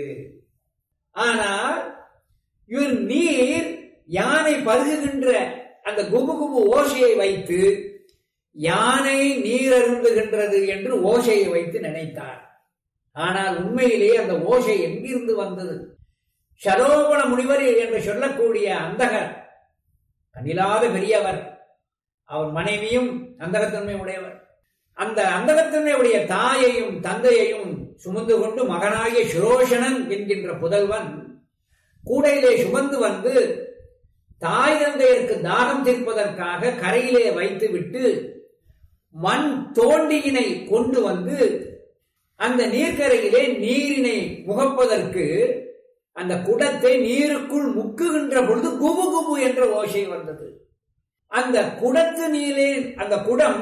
ஆனால் இவர் நீர் யானை பருகுகின்ற அந்த குபு குபு ஓசையை வைத்து யானை நீர் அருந்துகின்றது என்று ஓசையை வைத்து நினைத்தார். ஆனால் உண்மையிலேயே அந்த ஓசை எங்கிருந்து வந்தது? சரோபண முனிவர் என்று சொல்லக்கூடிய அந்தகர், கண்ணில்லாத பெரியவர், அவர் மனைவியும் அந்தகத்தன்மை உடையவர். அந்த அந்தகத்தன்மையுடைய தாயையும் தந்தையையும் சுமந்து கொண்டு மகனாகிய சுரோஷணன் என்கின்ற புதல்வன் கூடையிலே சுமந்து வந்து தாய் தந்தையருக்கு தாகம் தீர்ப்பதற்காக கரையிலே வைத்து விட்டு மண் தோண்டியினை கொண்டு வந்து அந்த நீர்க்கரையிலே நீரினை முகப்பதற்கு அந்த குடத்தை நீருக்குள் முக்குகின்ற பொழுது குபு குபு என்ற ஓசை வந்தது. அந்த குடத்து நீரே, அந்த குடம்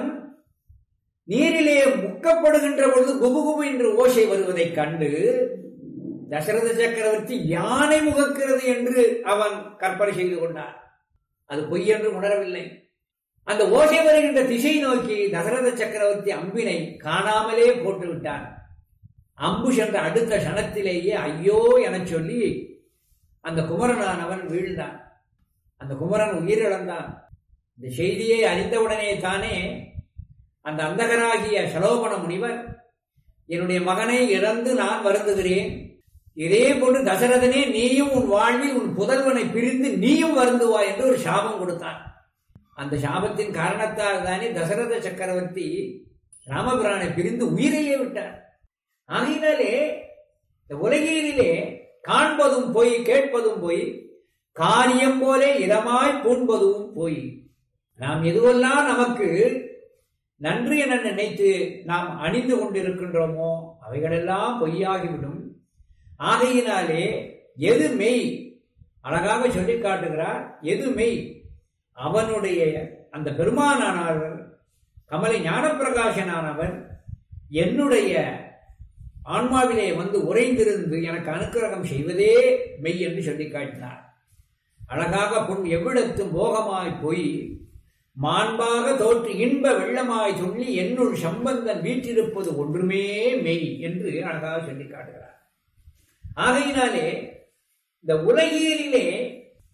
நீரிலே முக்கப்படுகின்ற பொழுது குபு குபு என்று ஓசை வருவதைக் கண்டு தசரத சக்கரவர்த்தி யானை முகக்கிறது என்று அவன் கற்பனை செய்து கொண்டார். அது பொய் என்று உணரவில்லை. அந்த ஓசை வருகின்ற திசை நோக்கி தசரத சக்கரவர்த்தி அம்பினை காணாமலே போட்டு விட்டான். அம்பு சென்ற அடுத்த கணத்திலேயே ஐயோ என சொல்லி அந்த குமரனானவன் வீழ்ந்தான். அந்த குமரன் உயிரிழந்தான். இந்த செய்தியை அறிந்தவுடனே தானே அந்த அந்தகராகிய சலோபண முனிவர், என்னுடைய மகனை இழந்து நான் வருந்துகிறேன், இதே போன்று தசரதனே நீயும் உன் வாழ்வில் உன் புதல்வனை பிரிந்து நீயும் வருந்துவாய் என்று ஒரு சாபம் கொடுத்தான். அந்த சாபத்தின் காரணத்தால் தானே தசரத சக்கரவர்த்தி ராமபிரானை பிரிந்து உயிரையே விட்டார். ஆகையினாலே இந்த உலகிலே காண்பதும் போய், கேட்பதும் போய், காரியம் போலே இதமாய் பூண்பதும் போய். நாம் எதுவெல்லாம் நமக்கு நன்றி என நினைத்து நாம் அணிந்து கொண்டிருக்கின்றோமோ அவைகளெல்லாம் பொய்யாகிவிடும். ஆகையினாலே எது மெய், அழகாக சொல்லி காட்டுகிறார். எது மெய்? அவனுடைய அந்த பெருமானானவர், கமலை ஞானப்பிரகாசனானவன் என்னுடைய ஆன்மாவிலே வந்து உறைந்திருந்து எனக்கு அனுக்கிரகம் செய்வதே மெய் என்று சொல்லி காட்டினார். அழகாக பொன் எவ்விடத்தும் போகமாய் போய் மாண்பாக தோற்று இன்ப வெள்ளமாய் சொல்லி என்னுள் சம்பந்தன் வீற்றிருப்பது ஒன்றுமே மெய் என்று அழகாக சொல்லி காட்டுகிறார். ஆகையினாலே இந்த உலகியலிலே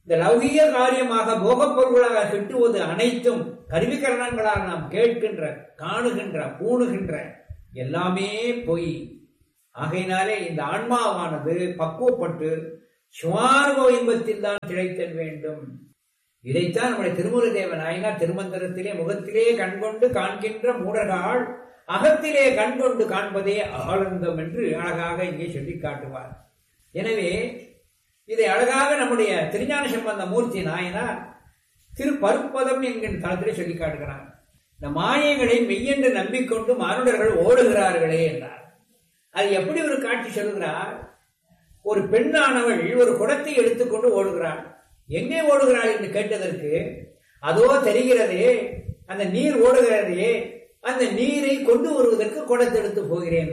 இந்த லௌகிக காரியமாக போகப் பொருள்களாக கிட்டுவது அனைத்தும் கருவிகரணங்களாக நாம் கேட்கின்ற, காணுகின்ற, பூணுகின்ற எல்லாமே பொய். ஆகையினாலே இந்த ஆன்மாவானது பக்குவப்பட்டு சுவானுபவ இன்பத்தில் தான் திளைத்தல் வேண்டும். இதைத்தான் நம்முடைய திருமுரு தேவ நாயனார் திருமந்திரத்திலே முகத்திலே கண்கொண்டு காண்கின்ற மூடர்கள் அகத்திலே கண்கொண்டு காண்பதே ஆனந்தம் என்று அழகாக இங்கே சொல்லி காட்டுவார். எனவே இதை அழகாக நம்முடைய திருஞான சம்பந்த மூர்த்தி நாயனார் திருப்பருப்பதம் என்கின்ற தளத்திலே சொல்லி காட்டுகிறார். இந்த மாயங்களை மெய்யென்று நம்பிக்கொண்டு மானுடர்கள் ஓடுகிறார்களே என்றார். அது எப்படி ஒரு காட்சி சொல்லுகிறார்? ஒரு பெண்ணானவள் ஒரு குடத்தை எடுத்துக்கொண்டு ஓடுகிறாள். எங்கே ஓடுகிறாள் என்று கேட்டதற்கு, அதோ தெரிகிறதே அந்த நீர் ஓடுகிறதே, அந்த நீரை கொண்டு வருவதற்கு குடத்தை எடுத்து போகிறேன்.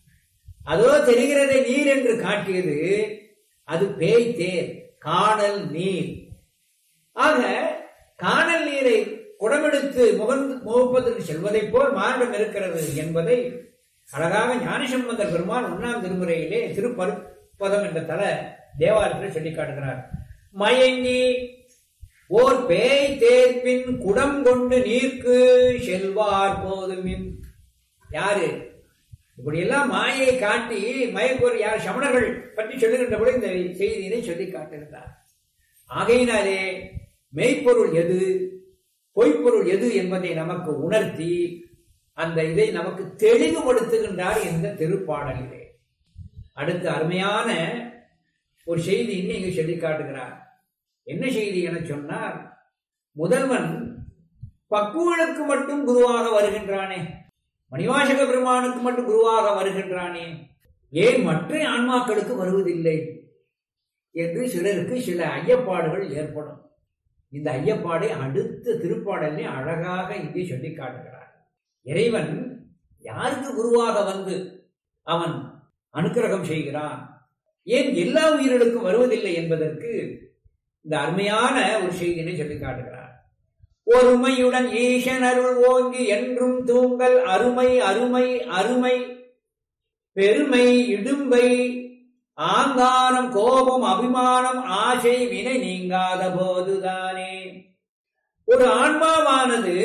அதோ தெரிகிறதே நீர் என்று காட்டியது அது பேய் தேர், காணல் நீர். ஆக காணல் நீரை குடமெடுத்து முகந்து முகப்பதற்கு செல்வதை போல் மானிடம் இருக்கிறது என்பதை அழகாக ஞானசம்பந்தர் பெருமான் ஒன்னாம் திருமுறையிலே திருப்பருப்பதம் என்ற தல தேவாலயத்தில் சொல்லி காட்டுகிறார். மயங்கி ஓர் பேய் தேர்ப்பின் குடம் கொண்டு நீர்க்கு செல்வார் போதுமின். யாரு இப்படி எல்லாம் மாயை காட்டி மயக்கோர் யார் சமணர்கள் பற்றி சொல்லுகின்ற கூட இந்த செய்தியினை சொல்லி காட்டுகிறார். ஆகையினாலே மெய்ப்பொருள் எது, பொய்ப்பொருள் எது என்பதை நமக்கு உணர்த்தி அந்த இதை நமக்கு தெளிவுபடுத்துகின்றார் இந்த திருப்பாடலிலே. அடுத்து அருமையான ஒரு செய்தியினை இங்கு சொல்லி காட்டுகிறார். என்ன செய்தி என சொன்னார்? முதல்வன் பக்குவனுக்கு மட்டும் குருவாக வருகின்றானே, மணிவாசக பெருமானுக்கு மட்டும் குருவாக வருகின்றானே, ஏன் மற்ற ஆன்மாக்களுக்கு வருவதில்லை என்று சிலருக்கு சில ஐயப்பாடுகள் ஏற்படும். இந்த ஐயப்பாடை அடுத்த திருப்பாடலே அழகாக இங்கே சொல்லி காட்டுகிறார். இறைவன் யாருக்கு குருவாக வந்து அவன் அனுக்கிரகம் செய்கிறான், ஏன் எல்லா உயிர்களுக்கும் வருவதில்லை என்பதற்கு இந்த அருமையான ஒரு செய்தியை சொல்லி காட்டுகிறார். ஒருமையுடன் ஈசன் அருள் ஓங்கி என்றும் தூங்கல் அருமை அருமை அருமை பெருமை இடும்பை ஆங்காரம் கோபம் அபிமானம் ஆசை வினை நீங்காத போதுதானே. ஒரு ஆன்மாவானது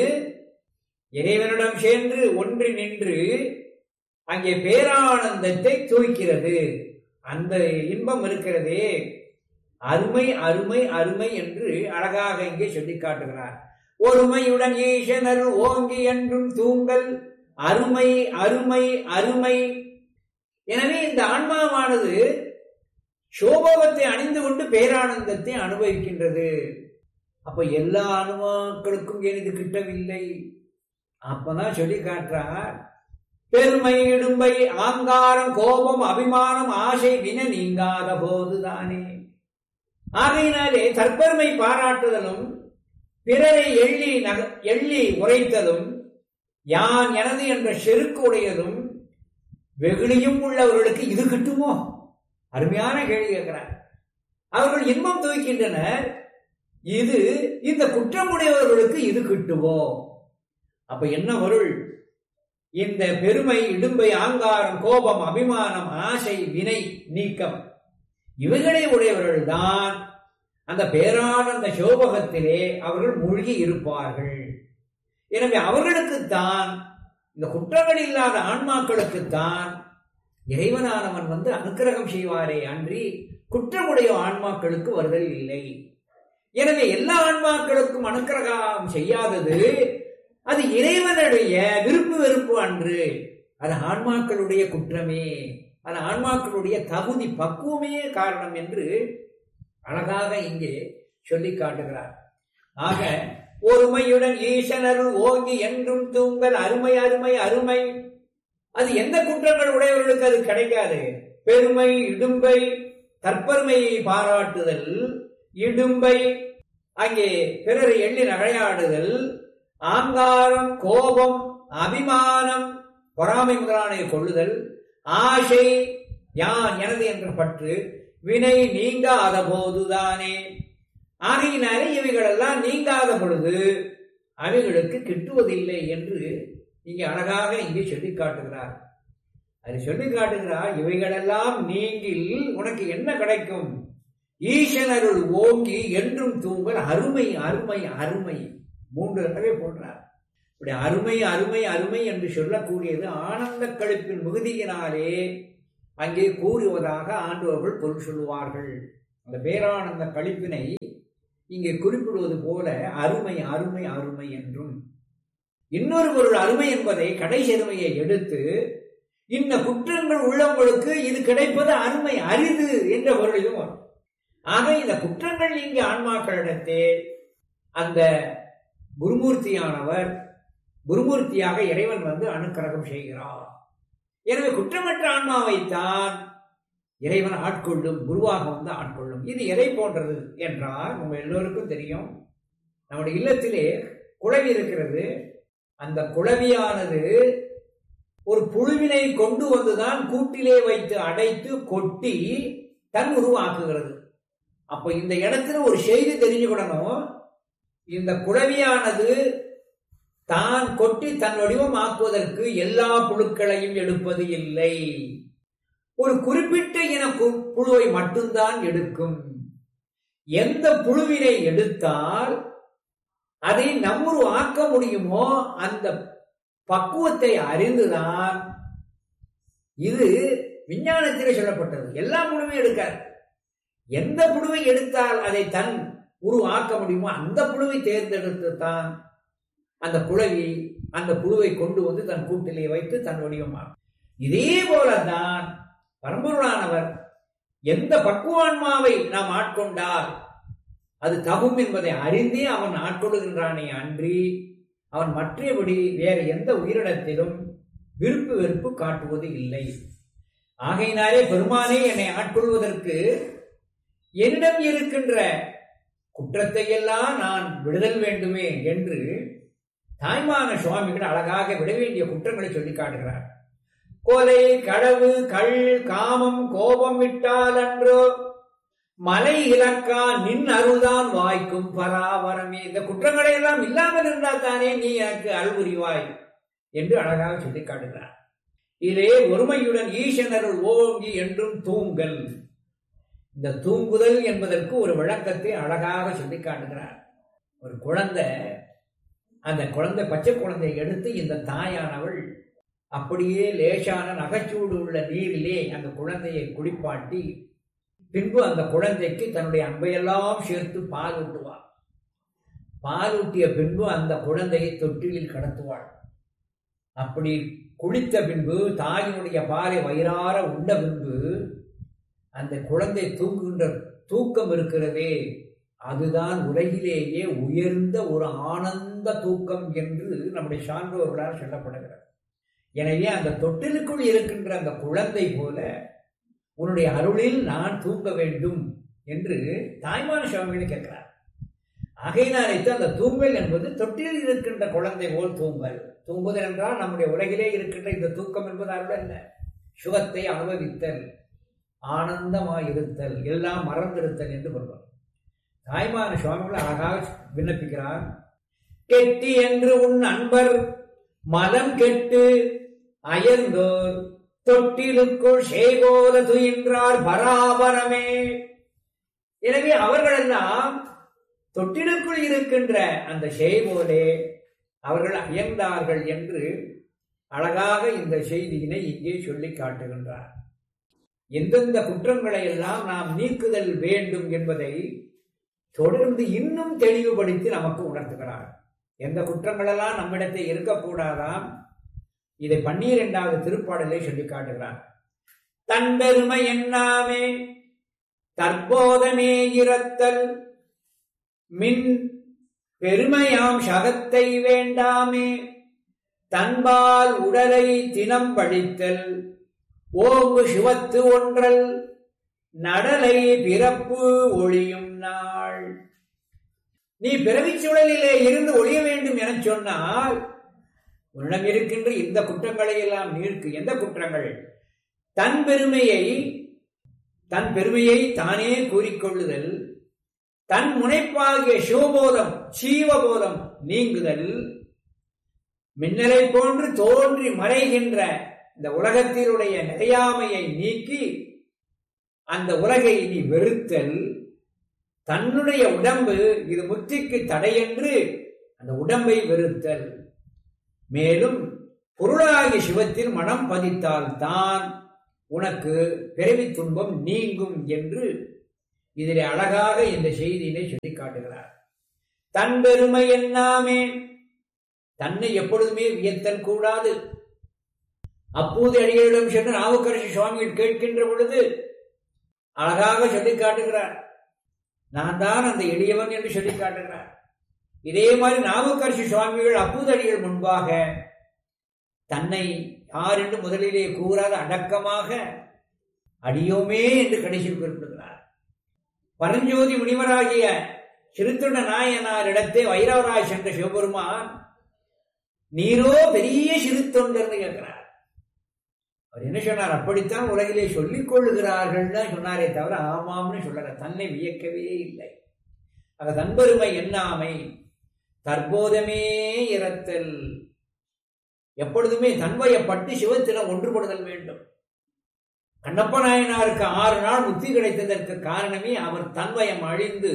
இறைவனிடம் சென்று ஒன்றி நின்று அங்கே பேரானந்தத்தை தூய்க்கிறது. அந்த இன்பம் இருக்கிறதே அருமை அருமை அருமை என்று அழகாக இங்கே சொல்லி காட்டுகிறார். ஒருமையுடன் ஈசனர் ஓங்கி என்றும் தூங்கல் அருமை அருமை அருமை. எனவே இந்த ஆன்மாவானது சோபவத்தை அணிந்து கொண்டு பேரானந்தத்தை அனுபவிக்கின்றது. அப்ப எல்லா அனுபவங்களுக்கும் ஏன் இது கிட்டவில்லை? அப்பதான் சொல்லி காட்டுறார். பெருமை இடும்பை ஆங்காரம் கோபம் அபிமானம் ஆசை வினை நீங்காத போதுதானே. ஆகையினாலே தற்பெருமை பாராட்டுதலும் பிறரை எள்ளி நக எள்ளி உரைத்ததும் யான் எனது என்ற செருக்கு உடையதும் வெகுளியும் உள்ளவர்களுக்கு இது கிட்டுமோ? அருமையான கேள்வி கேட்கிறார். அவர்கள் இன்பம் துவைக்கின்றனர், இது இந்த குற்றமுடையவர்களுக்கு இது கிட்டுவோ? அப்ப என்ன பொருள்? இந்த பெருமை இடும்பை ஆங்காரம் கோபம் அபிமானம் ஆசை வினை நீக்கம் இவைகளை உடையவர்கள் தான் அந்த பேரானந்த சோபகத்திலே அவர்கள் மூழ்கி இருப்பார்கள். எனவே அவர்களுக்குத்தான், இந்த குற்றங்கள் இல்லாத ஆன்மாக்களுக்குத்தான் இறைவனானவன் வந்து அனுக்கிரகம் செய்வாரே அன்றி குற்றமுடைய ஆன்மாக்களுக்கு வருதல் இல்லை. எனவே எல்லா ஆன்மாக்களுக்கும் அனுக்கிரகம் செய்யாதது அது இறைவனுடைய விருப்பு வெறுப்பு அன்று, அது ஆன்மாக்களுடைய குற்றமே, அது ஆன்மாக்களுடைய தகுதி பக்குவமே காரணம் என்று அழகாக இங்கே சொல்லி காட்டுகிறார். ஆக ஒருமையுடன் ஈசனர் ஓங்கி என்றும் தூங்கல் அருமை அருமை அருமை. அது எந்த குற்றங்கள் உடையவர்களுக்கு அது கிடைக்காது. பெருமை இடும்பை தற்பெருமையை பாராட்டுதல், இடும்பை அங்கே பிறரை எள்ளி நகையாடுதல், ஆங்காரம் கோபம் அபிமானம் பொறாமை முதலானை கொள்ளுதல், ஆசை யான் எனது என்ற பற்று, வினை நீங்காத போதுதானே. ஆகையினாலே இவைகளெல்லாம் நீங்காத பொழுது அவைகளுக்கு கிட்டுவதில்லை என்று இங்கே அழகாக இங்கே சொல்லி காட்டுகிறார். அது சொல்லி காட்டுகிறார், இவைகளெல்லாம் நீங்கில் உனக்கு என்ன கிடைக்கும்? ஈசனருள் ஓங்கி என்றும் தூங்கல் அருமை அருமை அருமை மூன்று தடவை போன்றார். இப்படி அருமை அருமை அருமை என்று சொல்லக்கூடியது ஆனந்த களிப்பின் மிகுதியினாலே அங்கே கூறுவதாக ஆண்டவர்கள் பொருள் சொல்லுவார்கள். அந்த பேரானந்த களிப்பினை இங்கே குறிப்பிடுவது போல அருமை அருமை அருமை என்றும், இன்னொரு பொருள் அருமை என்பதை கடைசி அருமையை எடுத்து இந்த குற்றங்கள் உள்ளவங்களுக்கு இது கிடைப்பது அருமை அரிது என்ற பொருளிலும் வரும். ஆக இந்த குற்றங்கள் நீங்க ஆன்மாக்களிடத்தே அந்த குருமூர்த்தியானவர் குருமூர்த்தியாக இறைவன் வந்து அனுக்கிரகம் செய்கிறார். எனவே குற்றமற்ற ஆன்மாவைத்தான் இறைவன் ஆட்கொள்ளும், குருவாக வந்து ஆட்கொள்ளும். இது எதை போன்றது என்றால் உங்க எல்லோருக்கும் தெரியும், நம்முடைய இல்லத்திலே குளவி இருக்கிறது. அந்த குளவியானது ஒரு புழுவினை கொண்டு வந்துதான் கூட்டிலே வைத்து அடைத்து கொட்டி தன் உருவாக்குகிறது. அப்ப இந்த இடத்துல ஒரு செய்தி தெரிஞ்சுக்கிடணும், இந்த குளவியானது தான் கொட்டி தன் வடிவம் ஆக்குவதற்கு எல்லா புழுக்களையும் எடுப்பது இல்லை, ஒரு குறிப்பிட்ட இன புழுவை மட்டும்தான் எடுக்கும். எந்த புழுவினை எடுத்தால் அதை நம்முரு ஆக்க முடியுமோ அந்த பக்குவத்தை அறிந்துதான், இது விஞ்ஞானத்திலே சொல்லப்பட்டது. எல்லா புழுவையும் எடுக்காது. எந்த புழுவை எடுத்தால் அதை தன் உரு ஆக்க முடியுமோ அந்த புழுவை தேர்ந்தெடுத்து தான் அந்த குளவி அந்த புழுவை கொண்டு வந்து தன் கூட்டிலே வைத்து தன் வடிவமாகும். இதே போலதான் பரம்பொருளானவர் எந்த பக்குவான்மாவை நாம் ஆட்கொண்டால் அது தகும் என்பதை அறிந்தே அவன் ஆட்கொள்கின்றானே அன்றி அவன் மற்றபடி வேறு எந்த உயிரிடத்திலும் விருப்பு வெறுப்பு காட்டுவது இல்லை. ஆகையினாலே பெருமானே என்னை ஆட்கொள்வதற்கு என்னிடம் இருக்கின்ற குற்றத்தை எல்லாம் நான் விடுதல் வேண்டுமே என்று தாய்மான சுவாமிகள் அழகாக விட வேண்டிய குற்றங்களை சொல்லி காட்டுகிறார். கொலை, களவு, கள், காமம், கோபம் விட்டால் அன்றோ மலை இலக்கா நின் அருள்தான் வாய்க்கும் பராவரமே. இந்த குற்றங்களை எல்லாம் இல்லாமல் இருந்தால் தானே நீ எனக்கு அருள் புரிவாய் என்று அழகாக சொல்லி காட்டுகிறார். இதே ஒருமையுடன் ஈசனருள் ஓங்கி என்றும் தூங்கல். இந்த தூங்குதல் என்பதற்கு ஒரு விளக்கத்தை அழகாக சொல்லி காட்டுகிறார். ஒரு குழந்தை, அந்த குழந்தை பச்சை குழந்தையை எடுத்து இந்த தாயானவள் அப்படியே லேசான நகைச்சூடு உள்ள நீரிலே அந்த குழந்தையை குளிப்பாட்டி பின்பு அந்த குழந்தைக்கு தன்னுடைய அன்பையெல்லாம் சேர்த்து பால் ஊட்டுவாள். பால் ஊட்டிய பின்பு அந்த குழந்தையை தொட்டிலில் கடத்துவாள். அப்படி குளித்த பின்பு தாயினுடைய பாலை வயிறார உண்ட பின்பு அந்த குழந்தை தூங்குகின்ற தூக்கம் இருக்கிறதே, அதுதான் உலகிலேயே உயர்ந்த ஒரு ஆனந்த தூக்கம் என்று நம்முடைய சான்றோர்களால் சொல்லப்படுகிறது. எனவே அந்த தொட்டிலுக்குள் இருக்கின்ற அந்த குழந்தை போல உன்னுடைய அருளில் நான் தூங்க வேண்டும் என்று தாய்மான சுவாமிகள் கேட்கிறார். ஆகையினாலைத்து அந்த தூங்கல் என்பது தொட்டில் இருக்கின்ற குழந்தை போல் தூங்கல். தூங்குதல் என்றால் நம்முடைய உலகிலே இருக்கின்ற இந்த தூக்கம் என்பது அருள் அல்ல, சுகத்தை அனுபவித்தல், ஆனந்தமாயிருத்தல், எல்லாம் மறந்திருத்தல் என்று கொள்வார். தாய்மான சுவாமிகள் அழகாக விண்ணப்பிக்கிறார். கெட்டி என்று உன் அன்பர் மலம் கெட்டு அயர்ந்தோர் தொட்டிலுக்குள் சேகோல துயின்றார் பராபரமே. எனவே அவர்களெல்லாம் தொட்டிலுக்குள் இருக்கின்ற அந்த சேகோலே அவர்கள் அயர்ந்தார்கள் என்று அழகாக இந்த செய்தியினை இங்கே சொல்லி காட்டுகின்றார். எந்தெந்த குற்றங்களை எல்லாம் நாம் நீக்குதல் வேண்டும் என்பதை தொடர்ந்து இன்னும் தெளிவுபடுத்தி நமக்கு உணர்த்துகிறார். எந்த குற்றங்களெல்லாம் நம்மிடத்தை இருக்கக்கூடாதாம், இதை பன்னிரண்டாவது திருப்பாடலை சொல்லி காட்டுகிறார். தன் பெருமை எண்ணாமே தற்போதமே இரத்தல் மின் பெருமையாம் சகத்தை வேண்டாமே தன்பால் உடலை தினம் பழித்தல் ஓங்கு சிவத்து ஒன்றல் நடலை பிறப்பு ஒளியும் நாள். நீ பிறவிச் சுழலிலே இருந்து ஒழிய வேண்டும் என சொன்னால் உன்னிடம் இருக்கின்ற இந்த குற்றங்களை எல்லாம் நீர்க்கு. எந்த குற்றங்கள்? தன் பெருமையை தன் பெருமையை தானே கூறிக்கொள்ளுதல், தன் முனைப்பாகிய சிவபோதம் சீவபோதம் நீங்குதல், மின்னலை போன்று தோன்றி மறைகின்ற இந்த உலகத்தினுடைய நிறையாமையை நீக்கி அந்த உலகை நீ வெறுத்தல், தன்னுடைய உடம்பு இது முத்திக்கு தடையென்று அந்த உடம்பை வெறுத்தல். மேலும் பொருளாகிய சிவத்தில் மனம் பதித்தால்தான் உனக்கு பிறவி துன்பம் நீங்கும் என்று இதிலே அழகாக இந்த செய்தியினை சொல்லி காட்டுகிறார். தன் பெருமை என்னாமே, தன்னை எப்பொழுதுமே வியத்தல் கூடாது. அப்போது அடிகளிடம் சென்று நாவுக்கரசு சுவாமிகள் கேட்கின்ற பொழுது அழகாக சொல்லி காட்டுகிறார், நான் தான் அந்த எளியவன் என்று சொல்லி காட்டுகிறார். இதே மாதிரி நாவுக்கரசு சுவாமிகள் அப்போது அடிகள் முன்பாக தன்னை யார் என்று முதலிலே கூறாத அடக்கமாக அடியோமே என்று கடைசியில் குறிப்பிடுகிறார். பரஞ்சோதி முனிவராகிய சிறுத்தொண்ட நாயனார் இடத்தே வைரவராய் சென்ற சிவபெருமான், நீரோ பெரிய சிறுத்தொண்டர்னு கேட்கிறார். அவர் என்ன சொன்னார்? அப்படித்தான் உலகிலே சொல்லிக் கொள்ளுகிறார்கள் தான் சொன்னாரே தவிர ஆமாம்னு சொல்லல. தன்னை வியக்கவே இல்லை. ஆக தன்பெருமை எண்ணாமை, தற்போதமே இரத்தல், எப்பொழுதுமே தன்வயப்பட்டு சிவத்திடம் ஒன்றுபடுதல் வேண்டும். கண்ணப்ப நாயனாருக்கு ஆறு நாள் முக்தி கிடைத்ததற்கு காரணமே அவர் தன்வயம் அழிந்து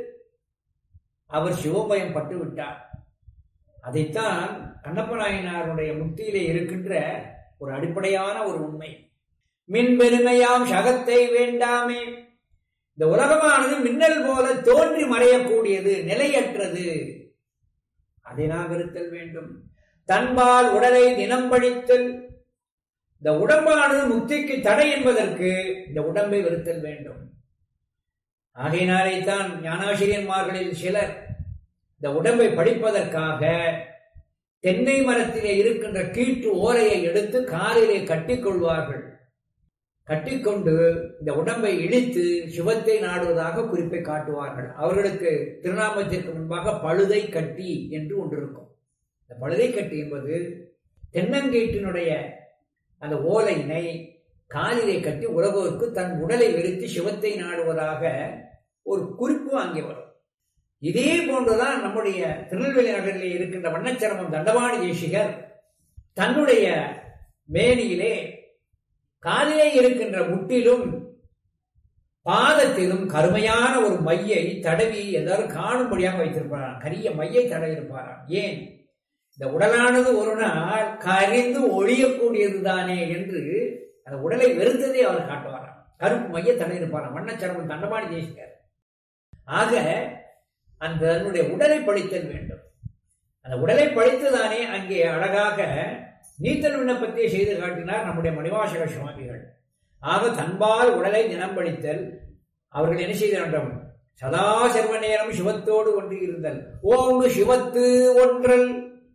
அவர் சிவபயம் பட்டு விட்டார். அதைத்தான் கண்ணப்ப நாயனாருடைய முக்தியிலே இருக்கின்ற ஒரு அடிப்படையான ஒரு உண்மை. மின் பெருமையாம் சகத்தை வேண்டாமே, இந்த உலகமானது மின்னல் போல தோன்றி மறையக்கூடியது, நிலையற்றது, அதை நாம் வெறுத்தல் வேண்டும். தன்பால் உடலை தினம் பழித்தல், இந்த உடம்பானது முக்திக்கு தடை என்பதற்கு இந்த உடம்பை வெறுத்தல் வேண்டும். ஆகையினாலே தான் ஞானாசிரியன்மார்களில் சிலர் இந்த உடம்பை படிப்பதற்காக தென்னை மரத்திலே இருக்கின்ற கீற்று ஓலையை எடுத்து காலிலே கட்டிக்கொள்வார்கள். கட்டிக்கொண்டு இந்த உடம்பை இழித்து சிவத்தை நாடுவதாக குறிப்பை காட்டுவார்கள். அவர்களுக்கு திருநாமத்திற்கு முன்பாக பழுதை கட்டி என்று ஒன்று இருக்கும். இந்த பழுதை கட்டி என்பது தென்னங்கீட்டினுடைய அந்த ஓலையினை காலிலே கட்டி உலகோருக்கு தன் உடலை வெறுத்து சிவத்தை நாடுவதாக ஒரு குறிப்பு அங்கே வரும். இதே போன்றுதான் நம்முடைய திருநெல்வேலி நகரிலே இருக்கின்ற வண்ணச்சரமம் தண்டவாணி தேசிகர் தன்னுடைய மேனியிலே காலிலே இருக்கின்ற முட்டிலும் பாதத்திலும் கருமையான ஒரு மையை தடவி எல்லாரும் காணும்படியாக வைத்திருப்பாராம். கரிய மையை தடவி இருப்பாராம். ஏன்? இந்த உடலானது ஒரு நாள் கரிந்து ஒழியக்கூடியதுதானே என்று அந்த உடலை வெறுத்ததை அவர் காட்டுவாராம். கருப்பு மைய தடவி இருப்பாராம் வண்ணச்சரமம் தண்டவாணி தேசிகர். ஆக அந்த தன்னுடைய உடலை பழித்தல் வேண்டும். அந்த உடலை பழித்துதானே அங்கே அழகாக நீத்தல் விண்ணப்பத்தை செய்து காட்டினார் நம்முடைய மணிவாசக சுவாமிகள். ஆக தன்பால் உடலை தினம் பழித்தல். அவர்கள் என்ன செய்தார்கள்? சதா சர்வ நேரம் சிவத்தோடு ஒன்று இருந்தல். ஓங்கு சிவத்து ஒன்றல்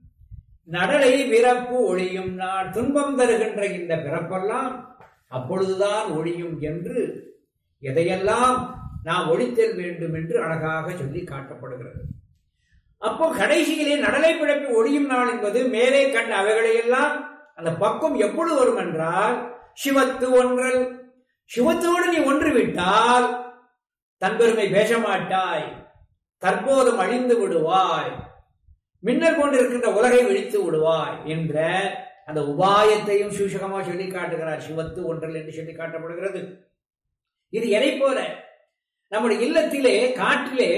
நடலை பிறப்பு ஒழியும் நாள், துன்பம் தருகின்ற இந்த பிறப்பெல்லாம் அப்பொழுதுதான் ஒழியும் என்று எதையெல்லாம் நாம் ஒழித்தல் வேண்டும் என்று அழகாக சொல்லி காட்டப்படுகிறது. அப்போ கடைசியிலே நடலை பிறப்பு ஒழியும் நாள் என்பது மேலே கண்ட அவைகளையெல்லாம் அந்த பக்கம் எப்பொழுது வரும் என்றால் சிவத்து ஒன்றல். சிவத்தோடு நீ ஒன்று விட்டால் தன்பெருமை பேச மாட்டாய், தற்போதும் அழிந்து விடுவாய், மின்னல் கொண்டிருக்கின்ற உலகை விழித்து விடுவாய் என்ற அந்த உபாயத்தையும் சூசகமாக சொல்லி காட்டுகிறார். சிவத்து ஒன்றல் என்று சொல்லி காட்டப்படுகிறது. இது எதை போல நம்முடைய இல்லத்திலே காற்றிலே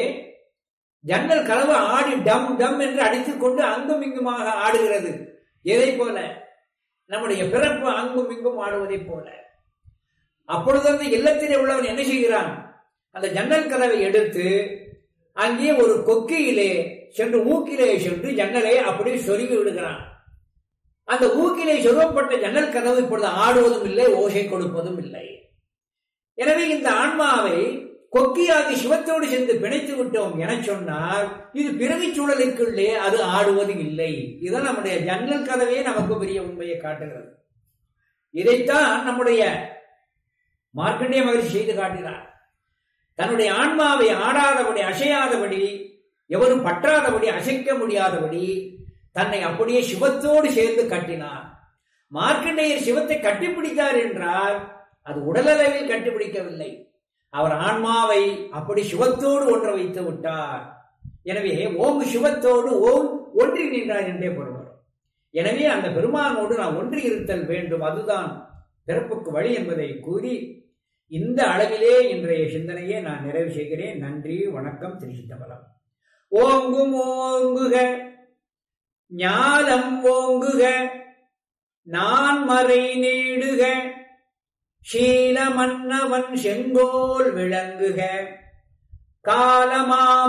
ஜன்னல் கதவு ஆடி டம் டம் என்று அடித்துக் கொண்டு அங்கும் இங்குமாக ஆடுகிறது. எதை போல? நம்முடைய பிறப்பு அங்கும் இங்கும் ஆடுவதை போல. அப்பொழுது அந்த இல்லத்திலே உள்ளவன் என்ன செய்கிறான்? அந்த ஜன்னல் கதவை எடுத்து அங்கே ஒரு கொக்கியிலே சென்று ஊக்கிலே சென்று ஜன்னலை அப்படியே சொருகி விடுகிறான். அந்த ஊக்கிலே சொருகப்பட்ட ஜன்னல் கதவு இப்பொழுது ஆடுவதும் இல்லை, ஓசை கொடுப்பதும் இல்லை. எனவே இந்த ஆன்மாவை கொக்கியாகி சிவத்தோடு சேர்ந்து பிணைத்து விட்டோம் என சொன்னால் இது பிறவி சூழலுக்குள்ளே அது ஆடுவது இல்லை. இதுதான் நம்முடைய ஜன்னல் கதவே நமக்கு பெரிய உண்மையை காட்டுகிறது. இதைத்தான் நம்முடைய மார்க்கண்டேய மகிழ்ச்சி செய்து காட்டினார். தன்னுடைய ஆன்மாவை ஆடாதபடி, அசையாதபடி, எவரும் பற்றாதபடி, அசைக்க முடியாதபடி தன்னை அப்படியே சிவத்தோடு சேர்ந்து கட்டினார். மார்க்கண்டேயர் சிவத்தை கட்டிப்பிடித்தார் என்றால் அது உடலளவில் கட்டிப்பிடிக்கவில்லை. அவர் ஆன்மாவை அப்படி சிவத்தோடு ஒன்ற வைத்து விட்டார். எனவே ஓங்கு சிவத்தோடு ஓம் ஒன்றி நின்றார் என்றே பொருள் வரும். எனவே அந்த பெருமானோடு நாம் ஒன்றி இருத்தல் வேண்டும். அதுதான் பிறப்புக்கு வழி என்பதை கூறி இந்த அளவிலே இன்றைய சிந்தனையை நான் நிறைவு செய்கிறேன். நன்றி, வணக்கம், திருச்சிற்றம்பலம். ஓங்கும் ஓங்குக ஞானம் ஓங்குக நான்மறை நீடுக சீல மன்னவன் செங்கோல் விளங்குக காலமாம்